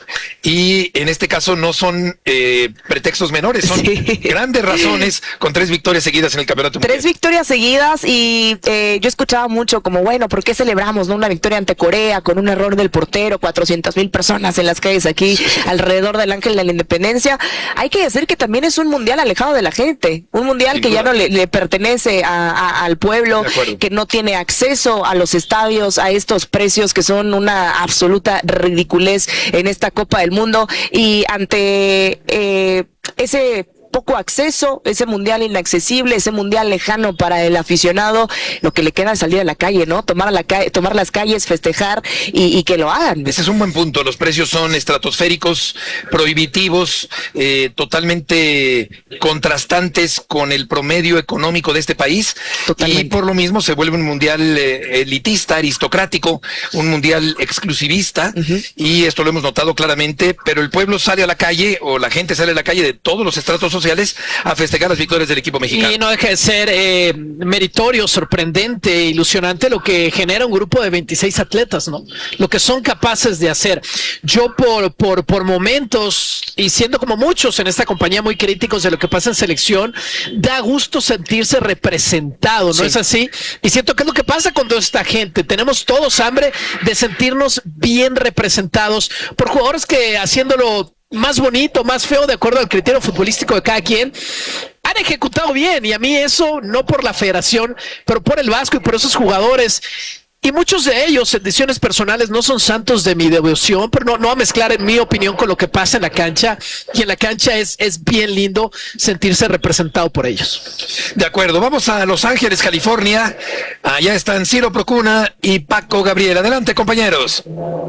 y en este caso no son eh, pretextos menores, son sí. grandes razones, con tres victorias seguidas en el Campeonato Mundial. Tres victorias seguidas, y eh, yo escuchaba mucho como, bueno, ¿por qué celebramos no una victoria ante Corea con un error del portero, cuatrocientas mil personas en las calles aquí sí. alrededor del Ángel de la Independencia? Hay que decir que también es un mundial alejado de la gente, un mundial Sin que duda. ya no le, le pertenece a, a, al pueblo, que no tiene acceso a los estadios, a estos precios que son una absoluta ridiculez en esta Copa del Mundo, y ante eh, ese poco acceso, ese mundial inaccesible, ese mundial lejano para el aficionado, lo que le queda es salir a la calle, ¿no? Tomar a la calle, tomar las calles, festejar y, y que lo hagan. Ese es un buen punto. Los precios son estratosféricos, prohibitivos, eh, totalmente contrastantes con el promedio económico de este país. Totalmente. Y por lo mismo se vuelve un mundial eh, elitista, aristocrático, un mundial exclusivista, uh-huh. y esto lo hemos notado claramente, pero el pueblo sale a la calle, o la gente sale a la calle de todos los estratos sociales a festejar las victorias del equipo mexicano. Y no deja de ser eh, meritorio, sorprendente, ilusionante lo que genera un grupo de veintiséis atletas, ¿no? Lo que son capaces de hacer. Yo por, por, por momentos, y siendo como muchos en esta compañía muy críticos de lo que pasa en selección, da gusto sentirse representado, ¿no sí. es así? Y siento que es lo que pasa con toda esta gente. Tenemos todos hambre de sentirnos bien representados por jugadores que, haciéndolo más bonito, más feo, de acuerdo al criterio futbolístico de cada quien, han ejecutado bien, y a mí eso, no por la federación, pero por el Vasco y por esos jugadores, y muchos de ellos en decisiones personales no son santos de mi devoción, pero no, no a mezclar en mi opinión con lo que pasa en la cancha, y en la cancha es, es bien lindo sentirse representado por ellos. De acuerdo, vamos a Los Ángeles, California. Allá están Ciro Procuna y Paco Gabriel. Adelante, compañeros.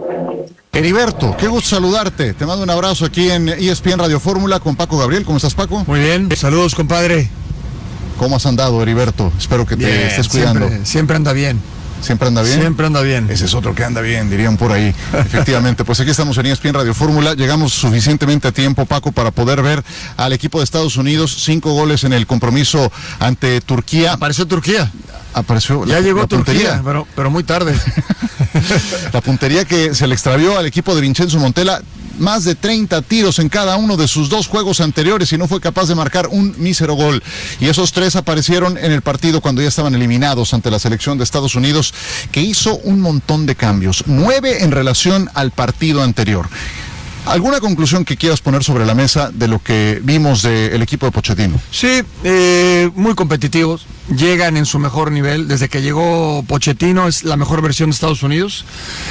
Heriberto, qué gusto saludarte. Te mando un abrazo aquí en E S P N Radio Fórmula con Paco Gabriel. ¿Cómo estás, Paco? Muy bien, saludos, compadre. ¿Cómo has andado, Heriberto? Espero que te Bien, estés cuidando. Siempre, siempre anda bien. ¿Siempre anda bien? Siempre anda bien. Ese es otro que anda bien, dirían por ahí. Efectivamente, pues aquí estamos en E S P N Radio Fórmula. Llegamos suficientemente a tiempo, Paco, para poder ver al equipo de Estados Unidos. Cinco goles en el compromiso ante Turquía. Apareció Turquía. Apareció Ya la, llegó la Turquía, puntería. pero, pero muy tarde. La puntería que se le extravió al equipo de Vincenzo Montella. Más de treinta tiros en cada uno de sus dos juegos anteriores y no fue capaz de marcar un mísero gol. Y esos tres aparecieron en el partido cuando ya estaban eliminados ante la selección de Estados Unidos, que hizo un montón de cambios, nueve en relación al partido anterior. ¿Alguna conclusión que quieras poner sobre la mesa de lo que vimos del equipo de Pochettino? Sí, eh, muy competitivos, llegan en su mejor nivel. Desde que llegó Pochettino es la mejor versión de Estados Unidos.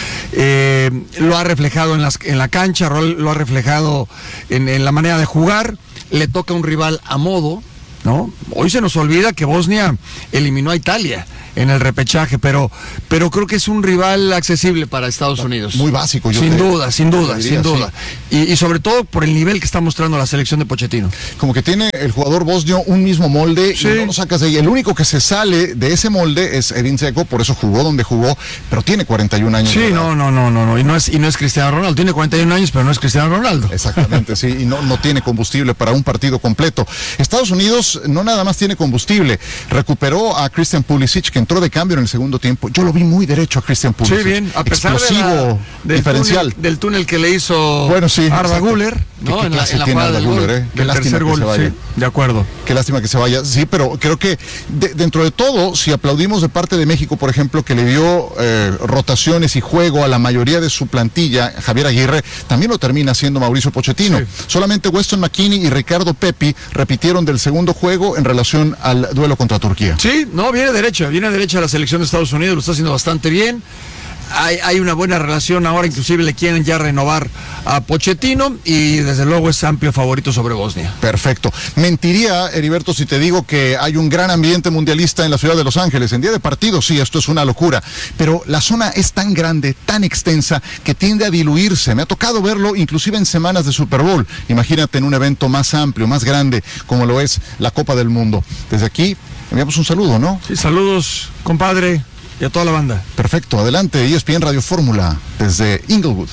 Eh, lo ha reflejado en, las, en la cancha, lo ha reflejado en, en la manera de jugar. Le toca un rival a modo, ¿no? Hoy se nos olvida que Bosnia eliminó a Italia en el repechaje, pero pero creo que es un rival accesible para Estados Unidos. Muy básico, yo Sin te, duda, sin duda, diría, sin duda. Sí. Y, y sobre todo por el nivel que está mostrando la selección de Pochettino. Como que tiene el jugador bosnio un mismo molde, sí, y no lo sacas de ahí. El único que se sale de ese molde es Edin Dzeko, por eso jugó donde jugó, pero tiene cuarenta y un años. Sí, no, no, no, no, no, y no es y no es Cristiano Ronaldo, tiene cuarenta y un años, pero no es Cristiano Ronaldo. Exactamente, sí, y no, no tiene combustible para un partido completo. Estados Unidos no nada más tiene combustible, recuperó a Christian Pulisic, que entró de cambio en el segundo tiempo. Yo lo vi muy derecho a Christian Pulisic. Sí, bien, a pesar explosivo, de la, del diferencial. Túnel, del túnel que le hizo bueno, sí, Arda Güler, ¿no? ¿no? ¿Qué, qué en la, en la tiene jugada Arda del Güler, gol, eh? Qué del lástima tercer que gol, se vaya. sí, de acuerdo. Qué lástima que se vaya. Sí, pero creo que de, dentro de todo, si aplaudimos de parte de México, por ejemplo, que le dio eh, rotaciones y juego a la mayoría de su plantilla, Javier Aguirre, también lo termina haciendo Mauricio Pochettino. Sí. Solamente Weston McKennie y Ricardo Pepi repitieron del segundo juego en relación al duelo contra Turquía. Sí, no, viene derecha, viene derecha la selección de Estados Unidos, lo está haciendo bastante bien. Hay, hay una buena relación ahora, inclusive le quieren ya renovar a Pochettino y desde luego es amplio favorito sobre Bosnia. Perfecto. Mentiría, Heriberto, si te digo que hay un gran ambiente mundialista en la ciudad de Los Ángeles. En día de partido, sí, esto es una locura, pero la zona es tan grande, tan extensa, que tiende a diluirse. Me ha tocado verlo inclusive en semanas de Super Bowl. Imagínate en un evento más amplio, más grande, como lo es la Copa del Mundo. Desde aquí, enviamos un saludo, ¿no? Sí, saludos, compadre. Y a toda la banda. Perfecto, adelante, E S P N Radio Fórmula, desde Inglewood.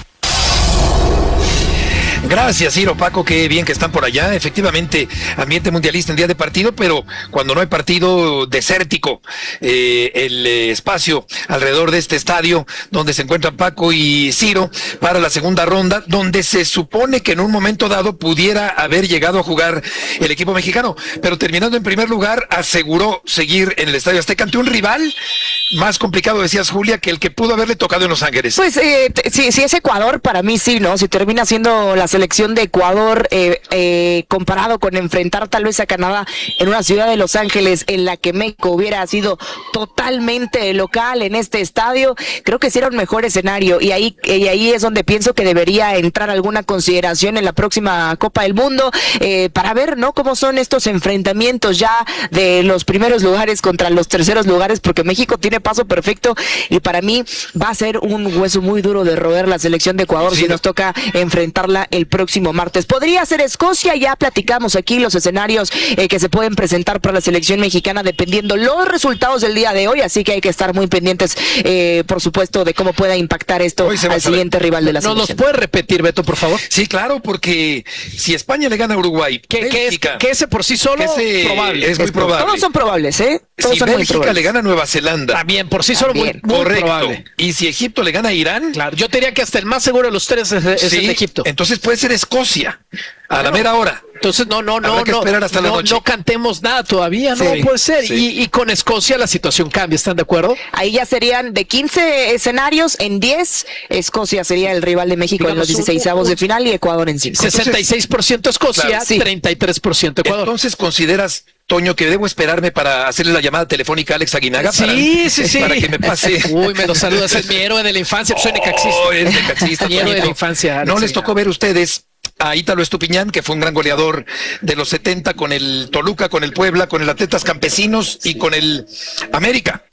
Gracias, Ciro, Paco, qué bien que están por allá. Efectivamente, ambiente mundialista en día de partido, pero cuando no hay partido, desértico. Eh, el eh, espacio alrededor de este estadio donde se encuentran Paco y Ciro para la segunda ronda, donde se supone que en un momento dado pudiera haber llegado a jugar el equipo mexicano, pero terminando en primer lugar, aseguró seguir en el Estadio Azteca ante un rival más complicado, decías, Julia, que el que pudo haberle tocado en Los Ángeles. Pues eh, si, si es Ecuador, para mí sí, ¿no? Si termina siendo la selección de Ecuador eh, eh, comparado con enfrentar tal vez a Canadá en una ciudad de Los Ángeles en la que México hubiera sido totalmente local en este estadio, creo que sí era un mejor escenario y ahí, y ahí es donde pienso que debería entrar alguna consideración en la próxima Copa del Mundo eh, para ver, ¿no? Cómo son estos enfrentamientos ya de los primeros lugares contra los terceros lugares, porque México tiene paso perfecto y para mí va a ser un hueso muy duro de roer la selección de Ecuador sí, si nos toca enfrentarla el próximo martes. Podría ser Escocia, ya platicamos aquí los escenarios eh, que se pueden presentar para la selección mexicana dependiendo los resultados del día de hoy, así que hay que estar muy pendientes, eh, por supuesto, de cómo pueda impactar esto al siguiente rival de la selección. ¿Nos los puedes repetir, Beto, por favor? Sí, claro, porque si España le gana a Uruguay, que, Bélgica, que, es, que ese por sí solo ese probable. Es muy es probable. Todos son probables, ¿eh? Todos si son Bélgica muy le gana a Nueva Zelanda, también por sí solo muy, muy correcto. probable. Y si Egipto le gana a Irán, claro, yo diría que hasta el más seguro de los tres es, es sí, el de Egipto. Entonces puede ser Escocia. A la mera hora. Entonces no, no, no, Habrá que no, esperar hasta no, la noche. no cantemos nada todavía, no sí, puede ser. Sí. Y, y con Escocia la situación cambia, ¿están de acuerdo? Ahí ya serían de quince escenarios, en diez Escocia sería el rival de México, digamos, en los dieciseisavos de final y Ecuador en cinco. sesenta y seis por ciento Escocia, claro, sí. treinta y tres por ciento Ecuador. Entonces consideras, Toño, que debo esperarme para hacerle la llamada telefónica a Alex Aguinaga. Sí, para, sí, sí. Para que me pase. Uy, me lo saludas, es mi héroe de la infancia, pues soy necaxista. Oh, es necaxista. Mi héroe de la infancia. Alex, no les tocó ver ustedes a Ítalo Estupiñán, que fue un gran goleador de los setenta con el Toluca, con el Puebla, con el Atletas Campesinos y con el América.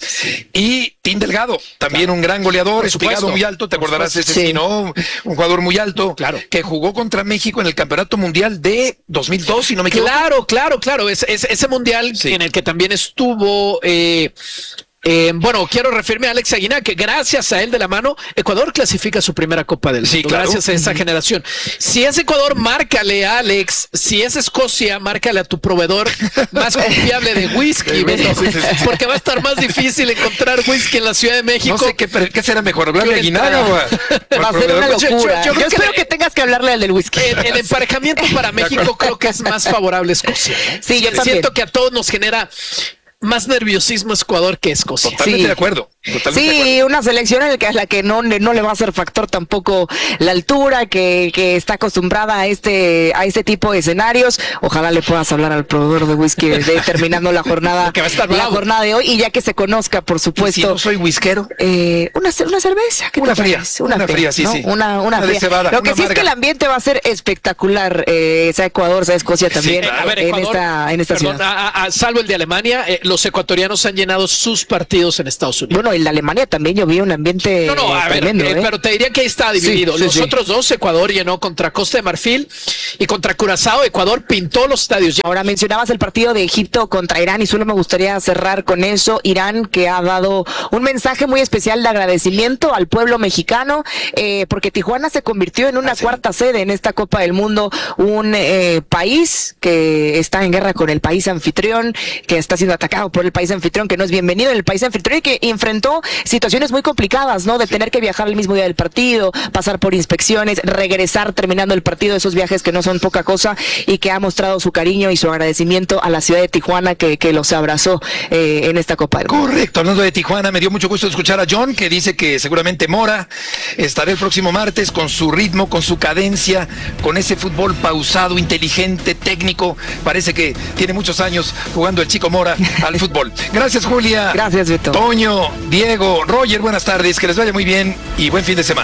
Y Tim Delgado, también un gran goleador, espigado muy alto, te acordarás ese, sí, ¿no? Un jugador muy alto, claro, que jugó contra México en el Campeonato Mundial de dos mil dos, si no me equivoco. Claro, claro, claro, es, es, ese mundial, sí, en el que también estuvo... Eh, Eh, bueno, quiero referirme a Alex Aguinar, que gracias a él de la mano, Ecuador clasifica su primera Copa del Mundo, sí, claro, gracias a esa generación. Si es Ecuador, márcale a Alex. Si es Escocia, márcale a tu proveedor más confiable de whisky, Beto, sí, sí, sí, porque va a estar más difícil encontrar whisky en la Ciudad de México. No sé qué, qué será mejor, hablarle a Aguinar o a... Va a ser una locura. Yo, yo, yo, yo espero que, que tengas que hablarle al del whisky. El, el emparejamiento para México creo que es más favorable a Escocia, ¿eh? Sí, yo también. Siento que a todos nos genera más nerviosismo Ecuador que Escocia. Totalmente sí. de acuerdo. Totalmente sí, de acuerdo. Una selección en la que, a la que no, no le va a hacer factor tampoco la altura, que, que está acostumbrada a este a este tipo de escenarios. Ojalá le puedas hablar al proveedor de whisky de, de, terminando la jornada que va a estar la jornada de hoy, y ya que se conozca, por supuesto. ¿Y si no soy whiskero? Eh, una, una cerveza. Una fría. Una, una fría, sí, ¿no? sí. Una, una, una fría. Cebada, Lo que una sí amarga. Es que el ambiente va a ser espectacular, eh, sea Ecuador, sea Escocia también, sí, a ver, Ecuador, en esta, en esta perdón, ciudad. A, a, salvo el de Alemania, eh, los ecuatorianos han llenado sus partidos en Estados Unidos. Bueno, el de Alemania también yo vi un ambiente no, no, a tremendo, ver, eh, ¿eh? pero te diría que ahí está dividido. Sí, los sí, otros sí. dos, Ecuador llenó contra Costa de Marfil y contra Curazao. Ecuador pintó los estadios. Ahora mencionabas el partido de Egipto contra Irán y solo me gustaría cerrar con eso. Irán, que ha dado un mensaje muy especial de agradecimiento al pueblo mexicano, eh, porque Tijuana se convirtió en una ah, sí. cuarta sede en esta Copa del Mundo, un eh, país que está en guerra con el país anfitrión, que está siendo atacado por el país anfitrión, que no es bienvenido en el país anfitrión y que enfrentó situaciones muy complicadas, ¿no? De tener que viajar el mismo día del partido, pasar por inspecciones, regresar terminando el partido, esos viajes que no son poca cosa, y que ha mostrado su cariño y su agradecimiento a la ciudad de Tijuana, que, que los abrazó eh, en esta Copa del Mundo. Correcto, hablando de Tijuana, me dio mucho gusto escuchar a John, que dice que seguramente Mora estará el próximo martes con su ritmo, con su cadencia, con ese fútbol pausado, inteligente, técnico. Parece que tiene muchos años jugando el chico Mora al fútbol. Gracias, Julia. Gracias, Beto. Toño, Diego, Roger, buenas tardes, que les vaya muy bien y buen fin de semana.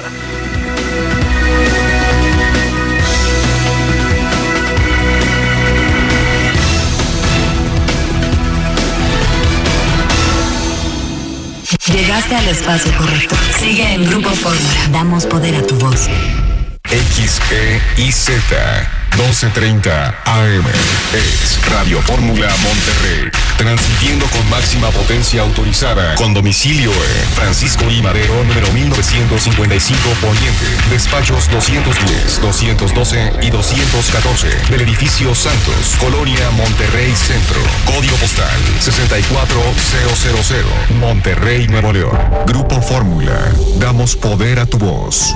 Llegaste al espacio correcto. Sigue en Grupo Fórmula. Damos poder a tu voz. X E I Z doce treinta A M es Radio Fórmula Monterrey, transmitiendo con máxima potencia autorizada, con domicilio en Francisco I. Madero, número mil novecientos cincuenta y cinco Poniente, despachos doscientos diez, doscientos doce y doscientos catorce, del edificio Santos, Colonia Monterrey Centro, código postal sesenta y cuatro mil, Monterrey, Nuevo León. Grupo Fórmula, damos poder a tu voz.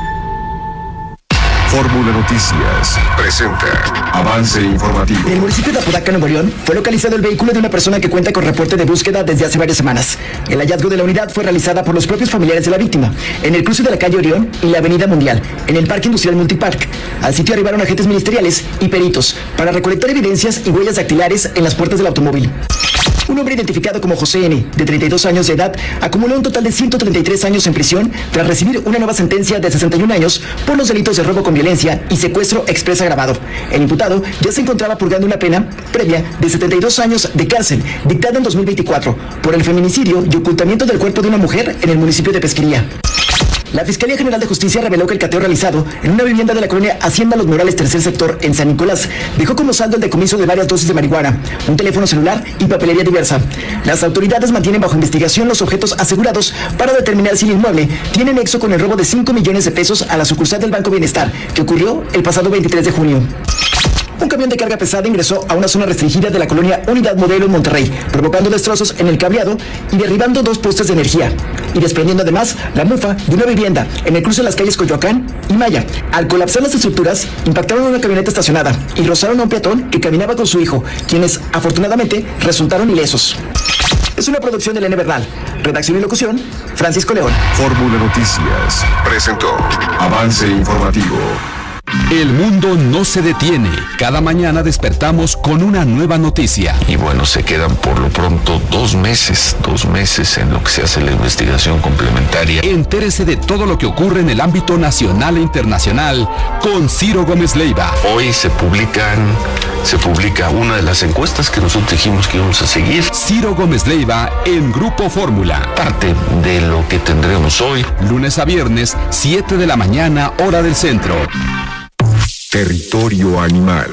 Fórmula Noticias presenta avance informativo. En el municipio de Apodaca, Nuevo León, fue localizado el vehículo de una persona que cuenta con reporte de búsqueda desde hace varias semanas. El hallazgo de la unidad fue realizada por los propios familiares de la víctima, en el cruce de la calle Orión y la avenida Mundial, en el Parque Industrial Multipark. Al sitio arribaron agentes ministeriales y peritos para recolectar evidencias y huellas dactilares en las puertas del automóvil. Un hombre identificado como José N., de treinta y dos años de edad, acumuló un total de ciento treinta y tres años en prisión tras recibir una nueva sentencia de sesenta y un años por los delitos de robo con violencia y secuestro exprés agravado. El imputado ya se encontraba purgando una pena previa de setenta y dos años de cárcel, dictada en dos mil veinticuatro, por el feminicidio y ocultamiento del cuerpo de una mujer en el municipio de Pesquería. La Fiscalía General de Justicia reveló que el cateo realizado en una vivienda de la colonia Hacienda Los Morales, tercer sector, en San Nicolás, dejó como saldo el decomiso de varias dosis de marihuana, un teléfono celular y papelería diversa. Las autoridades mantienen bajo investigación los objetos asegurados para determinar si el inmueble tiene nexo con el robo de cinco millones de pesos a la sucursal del Banco Bienestar, que ocurrió el pasado veintitrés de junio. Un camión de carga pesada ingresó a una zona restringida de la colonia Unidad Modelo en Monterrey, provocando destrozos en el cableado y derribando dos postes de energía, y desprendiendo además la mufa de una vivienda en el cruce de las calles Coyoacán y Maya. Al colapsar las estructuras, impactaron una camioneta estacionada y rozaron a un peatón que caminaba con su hijo, quienes afortunadamente resultaron ilesos. Es una producción de Elena Bernal. Redacción y locución, Francisco León. Fórmula Noticias presentó avance informativo. El mundo no se detiene. Cada mañana despertamos con una nueva noticia. Y bueno, se quedan por lo pronto dos meses, dos meses en lo que se hace la investigación complementaria. Entérese de todo lo que ocurre en el ámbito nacional e internacional con Ciro Gómez Leiva. Hoy se publican, se publica una de las encuestas que nosotros dijimos que íbamos a seguir. Ciro Gómez Leiva en Grupo Fórmula. Parte de lo que tendremos hoy. Lunes a viernes, siete de la mañana, hora del centro. Territorio animal.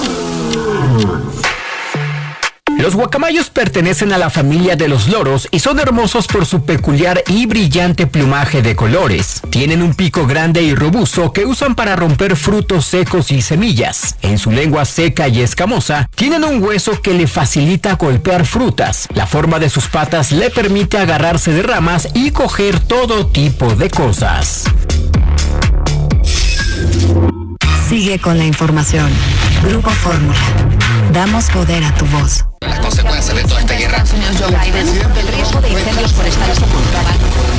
Los guacamayos pertenecen a la familia de los loros y son hermosos por su peculiar y brillante plumaje de colores. Tienen un pico grande y robusto que usan para romper frutos secos y semillas. En su lengua seca y escamosa, tienen un hueso que le facilita golpear frutas. La forma de sus patas le permite agarrarse de ramas y coger todo tipo de cosas. Sigue con la información. Grupo Fórmula. Damos poder a tu voz. Las consecuencias de toda esta guerra. El riesgo de incendios forestales ocultaba.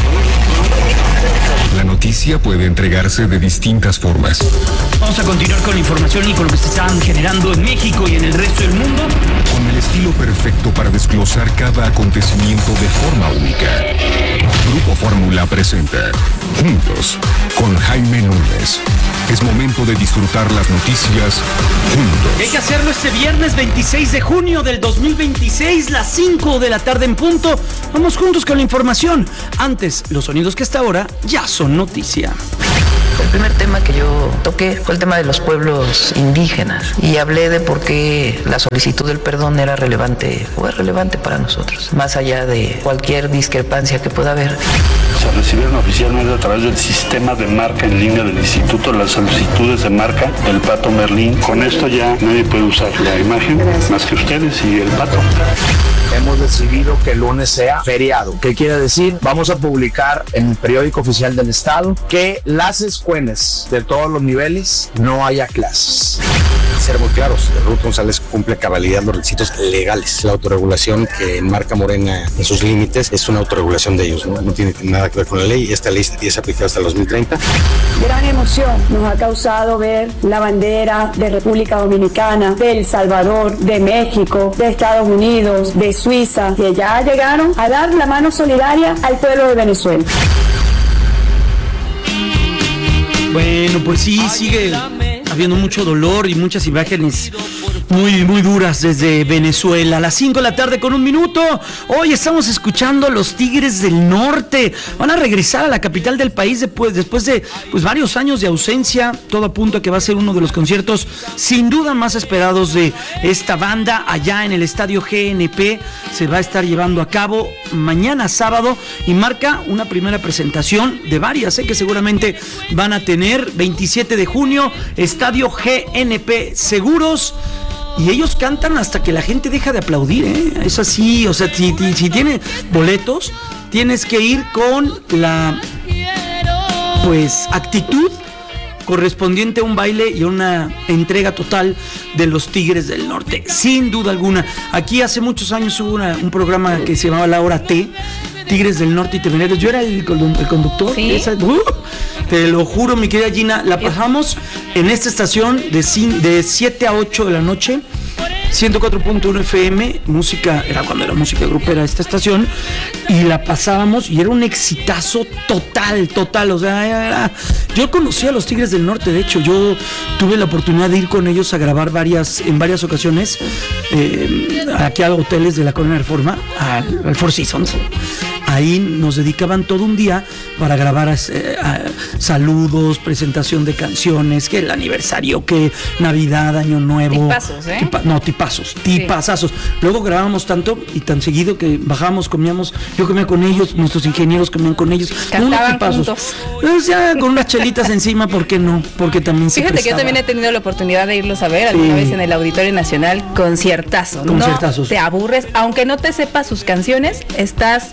La noticia puede entregarse de distintas formas. Vamos a continuar con la información y con lo que se están generando en México y en el resto del mundo. Con el estilo perfecto para desglosar cada acontecimiento de forma única. Grupo Fórmula presenta Juntos con Jaime Núñez. Es momento de disfrutar las noticias juntos. Hay que hacerlo este viernes veintiséis de junio del dos mil veintiséis, las cinco de la tarde en punto. Vamos juntos con la información. Antes, los sonidos que hasta ahora ya son noticia. El primer tema que yo toqué fue el tema de los pueblos indígenas y hablé de por qué la solicitud del perdón era relevante o es relevante para nosotros, más allá de cualquier discrepancia que pueda haber. Se recibieron oficialmente a través del sistema de marca en línea del instituto las solicitudes de marca del pato Merlín. Con esto ya nadie puede usar la imagen más que ustedes y el pato. Hemos decidido que el lunes sea feriado. ¿Qué quiere decir? Vamos a publicar en el periódico oficial del estado que las escuelas de todos los niveles no haya clases. Ser muy claros, Ruth González cumple a cabalidad los requisitos legales. La autorregulación que enmarca Morena en sus límites es una autorregulación de ellos, ¿no? No tiene nada que ver con la ley. Esta ley es aplicada hasta el dos mil treinta. Gran emoción nos ha causado ver la bandera de República Dominicana, de El Salvador, de México, de Estados Unidos, de Suiza, que ya llegaron a dar la mano solidaria al pueblo de Venezuela. Bueno, pues sí, sigue habiendo mucho dolor y muchas imágenes muy, muy duras desde Venezuela. A las cinco de la tarde con un minuto. Hoy estamos escuchando a los Tigres del Norte. Van a regresar a la capital del país después, después de pues, varios años de ausencia. Todo apunta a que va a ser uno de los conciertos sin duda más esperados de esta banda. Allá en el estadio G N P se va a estar llevando a cabo mañana sábado y marca una primera presentación de varias, ¿eh? que seguramente van a tener. veintisiete de junio, estadio G N P Seguros. Y ellos cantan hasta que la gente deja de aplaudir, ¿eh? Es así, o sea, si, si, si tienes boletos, tienes que ir con la, pues, actitud correspondiente a un baile y a una entrega total de los Tigres del Norte, sin duda alguna. Aquí hace muchos años hubo una, un programa que se llamaba La Hora T, Tigres del Norte y Temeneros. Yo era el, el conductor. ¿Sí? Esa, uh, te lo juro, mi querida Gina, la pasamos en esta estación de, de siete a ocho de la noche, ciento cuatro punto uno F M, música, era cuando era música grupera esta estación, y la pasábamos y era un exitazo total, total, o sea, era, yo conocí a los Tigres del Norte, de hecho, yo tuve la oportunidad de ir con ellos a grabar varias, en varias ocasiones, eh, aquí a hoteles de la Colonia Reforma, al, al Four Seasons. Ahí nos dedicaban todo un día para grabar eh, saludos, presentación de canciones, que el aniversario, que Navidad, Año Nuevo. Tipazos, ¿eh? Tipa, no, tipazos, tipazazos. Sí. Luego grabábamos tanto y tan seguido que bajábamos, comíamos, yo comía con ellos, nuestros ingenieros comían con ellos. Cantaban juntos. Pues ya con unas chelitas encima, ¿por qué no? Porque también se Fíjate prestaba. que yo también he tenido la oportunidad de irlos a ver alguna sí. vez en el Auditorio Nacional, conciertazo. Conciertazos. No te aburres, aunque no te sepas sus canciones, estás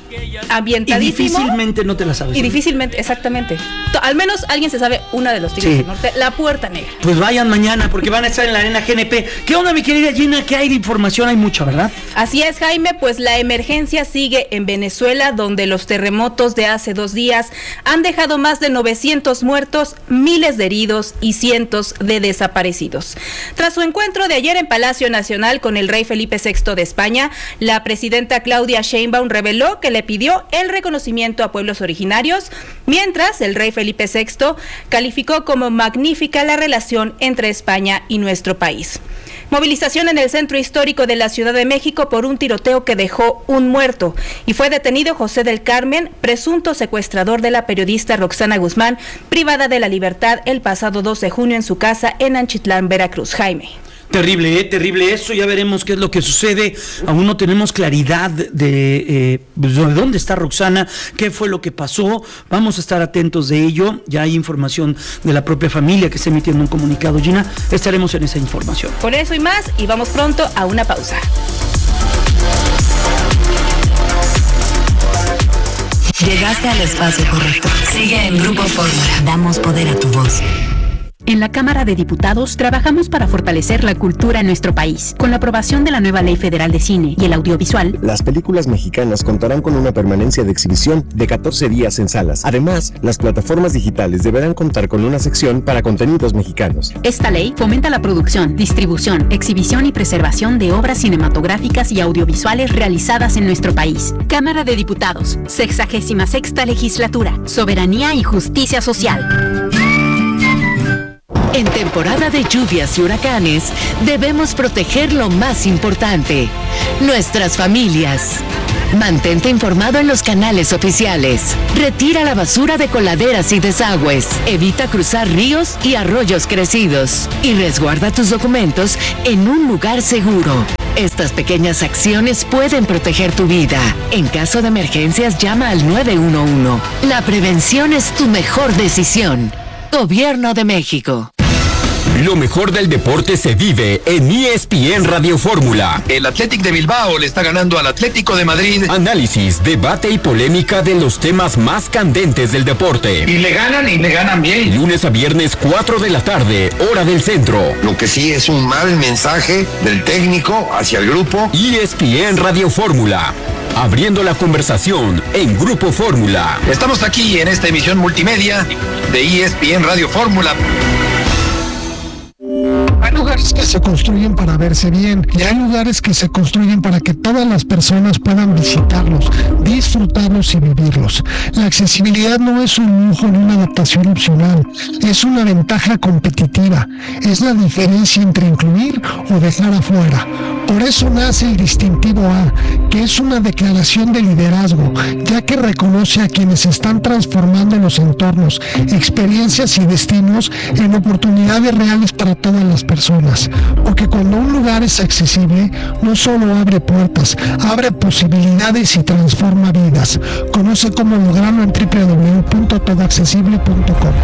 ambientadísimo. Y difícilmente no te la sabes. Y difícilmente, exactamente. Al menos alguien se sabe una de los Tigres sí. del Norte, la Puerta Negra. Pues vayan mañana porque van a estar en la Arena G N P. ¿Qué onda, mi querida Gina? ¿Qué hay de información? Hay mucha, ¿verdad? Así es, Jaime, pues la emergencia sigue en Venezuela, donde los terremotos de hace dos días han dejado más de novecientos muertos, miles de heridos y cientos de desaparecidos. Tras su encuentro de ayer en Palacio Nacional con el rey Felipe sexto de España, la presidenta Claudia Sheinbaum reveló que le pidió el reconocimiento a pueblos originarios, mientras el rey Felipe sexto calificó como magnífica la relación entre España y nuestro país. Movilización en el centro histórico de la Ciudad de México por un tiroteo que dejó un muerto y fue detenido José del Carmen, presunto secuestrador de la periodista Roxana Guzmán, privada de la libertad el pasado dos de junio en su casa en Anchitlán, Veracruz. Jaime. Terrible, eh, terrible eso, ya veremos qué es lo que sucede, aún no tenemos claridad de, eh, de dónde está Roxana, qué fue lo que pasó, vamos a estar atentos de ello, ya hay información de la propia familia que está emitiendo un comunicado, Gina, estaremos en esa información. Por eso y más, y vamos pronto a una pausa. Llegaste al espacio correcto. Sigue en Grupo Fórmula. Damos poder a tu voz. En la Cámara de Diputados trabajamos para fortalecer la cultura en nuestro país. Con la aprobación de la nueva Ley Federal de Cine y el Audiovisual, las películas mexicanas contarán con una permanencia de exhibición de catorce días en salas. Además, las plataformas digitales deberán contar con una sección para contenidos mexicanos. Esta ley fomenta la producción, distribución, exhibición y preservación de obras cinematográficas y audiovisuales realizadas en nuestro país. Cámara de Diputados, sexagésima sexta Legislatura, Soberanía y Justicia Social. En temporada de lluvias y huracanes, debemos proteger lo más importante, nuestras familias. Mantente informado en los canales oficiales. Retira la basura de coladeras y desagües. Evita cruzar ríos y arroyos crecidos. Y resguarda tus documentos en un lugar seguro. Estas pequeñas acciones pueden proteger tu vida. En caso de emergencias, llama al nueve uno uno. La prevención es tu mejor decisión. Gobierno de México. Lo mejor del deporte se vive en E S P N Radio Fórmula. El Athletic de Bilbao le está ganando al Atlético de Madrid. Análisis, debate y polémica de los temas más candentes del deporte. Y le ganan y le ganan bien. Lunes a viernes, cuatro de la tarde, hora del centro. Lo que sí es un mal mensaje del técnico hacia el grupo. E S P N Radio Fórmula. Abriendo la conversación en Grupo Fórmula. Estamos aquí en esta emisión multimedia de E S P N Radio Fórmula. Hay lugares que se construyen para verse bien y hay lugares que se construyen para que todas las personas puedan visitarlos, disfrutarlos y vivirlos. La accesibilidad no es un lujo ni una adaptación opcional, es una ventaja competitiva, es la diferencia entre incluir o dejar afuera. Por eso nace el distintivo A, que es una declaración de liderazgo, ya que reconoce a quienes están transformando los entornos, experiencias y destinos en oportunidades reales para todas las personas. Porque cuando un lugar es accesible, no solo abre puertas, abre posibilidades y transforma vidas. Conoce cómo lograrlo en doble u doble u doble u punto todo accesible punto com.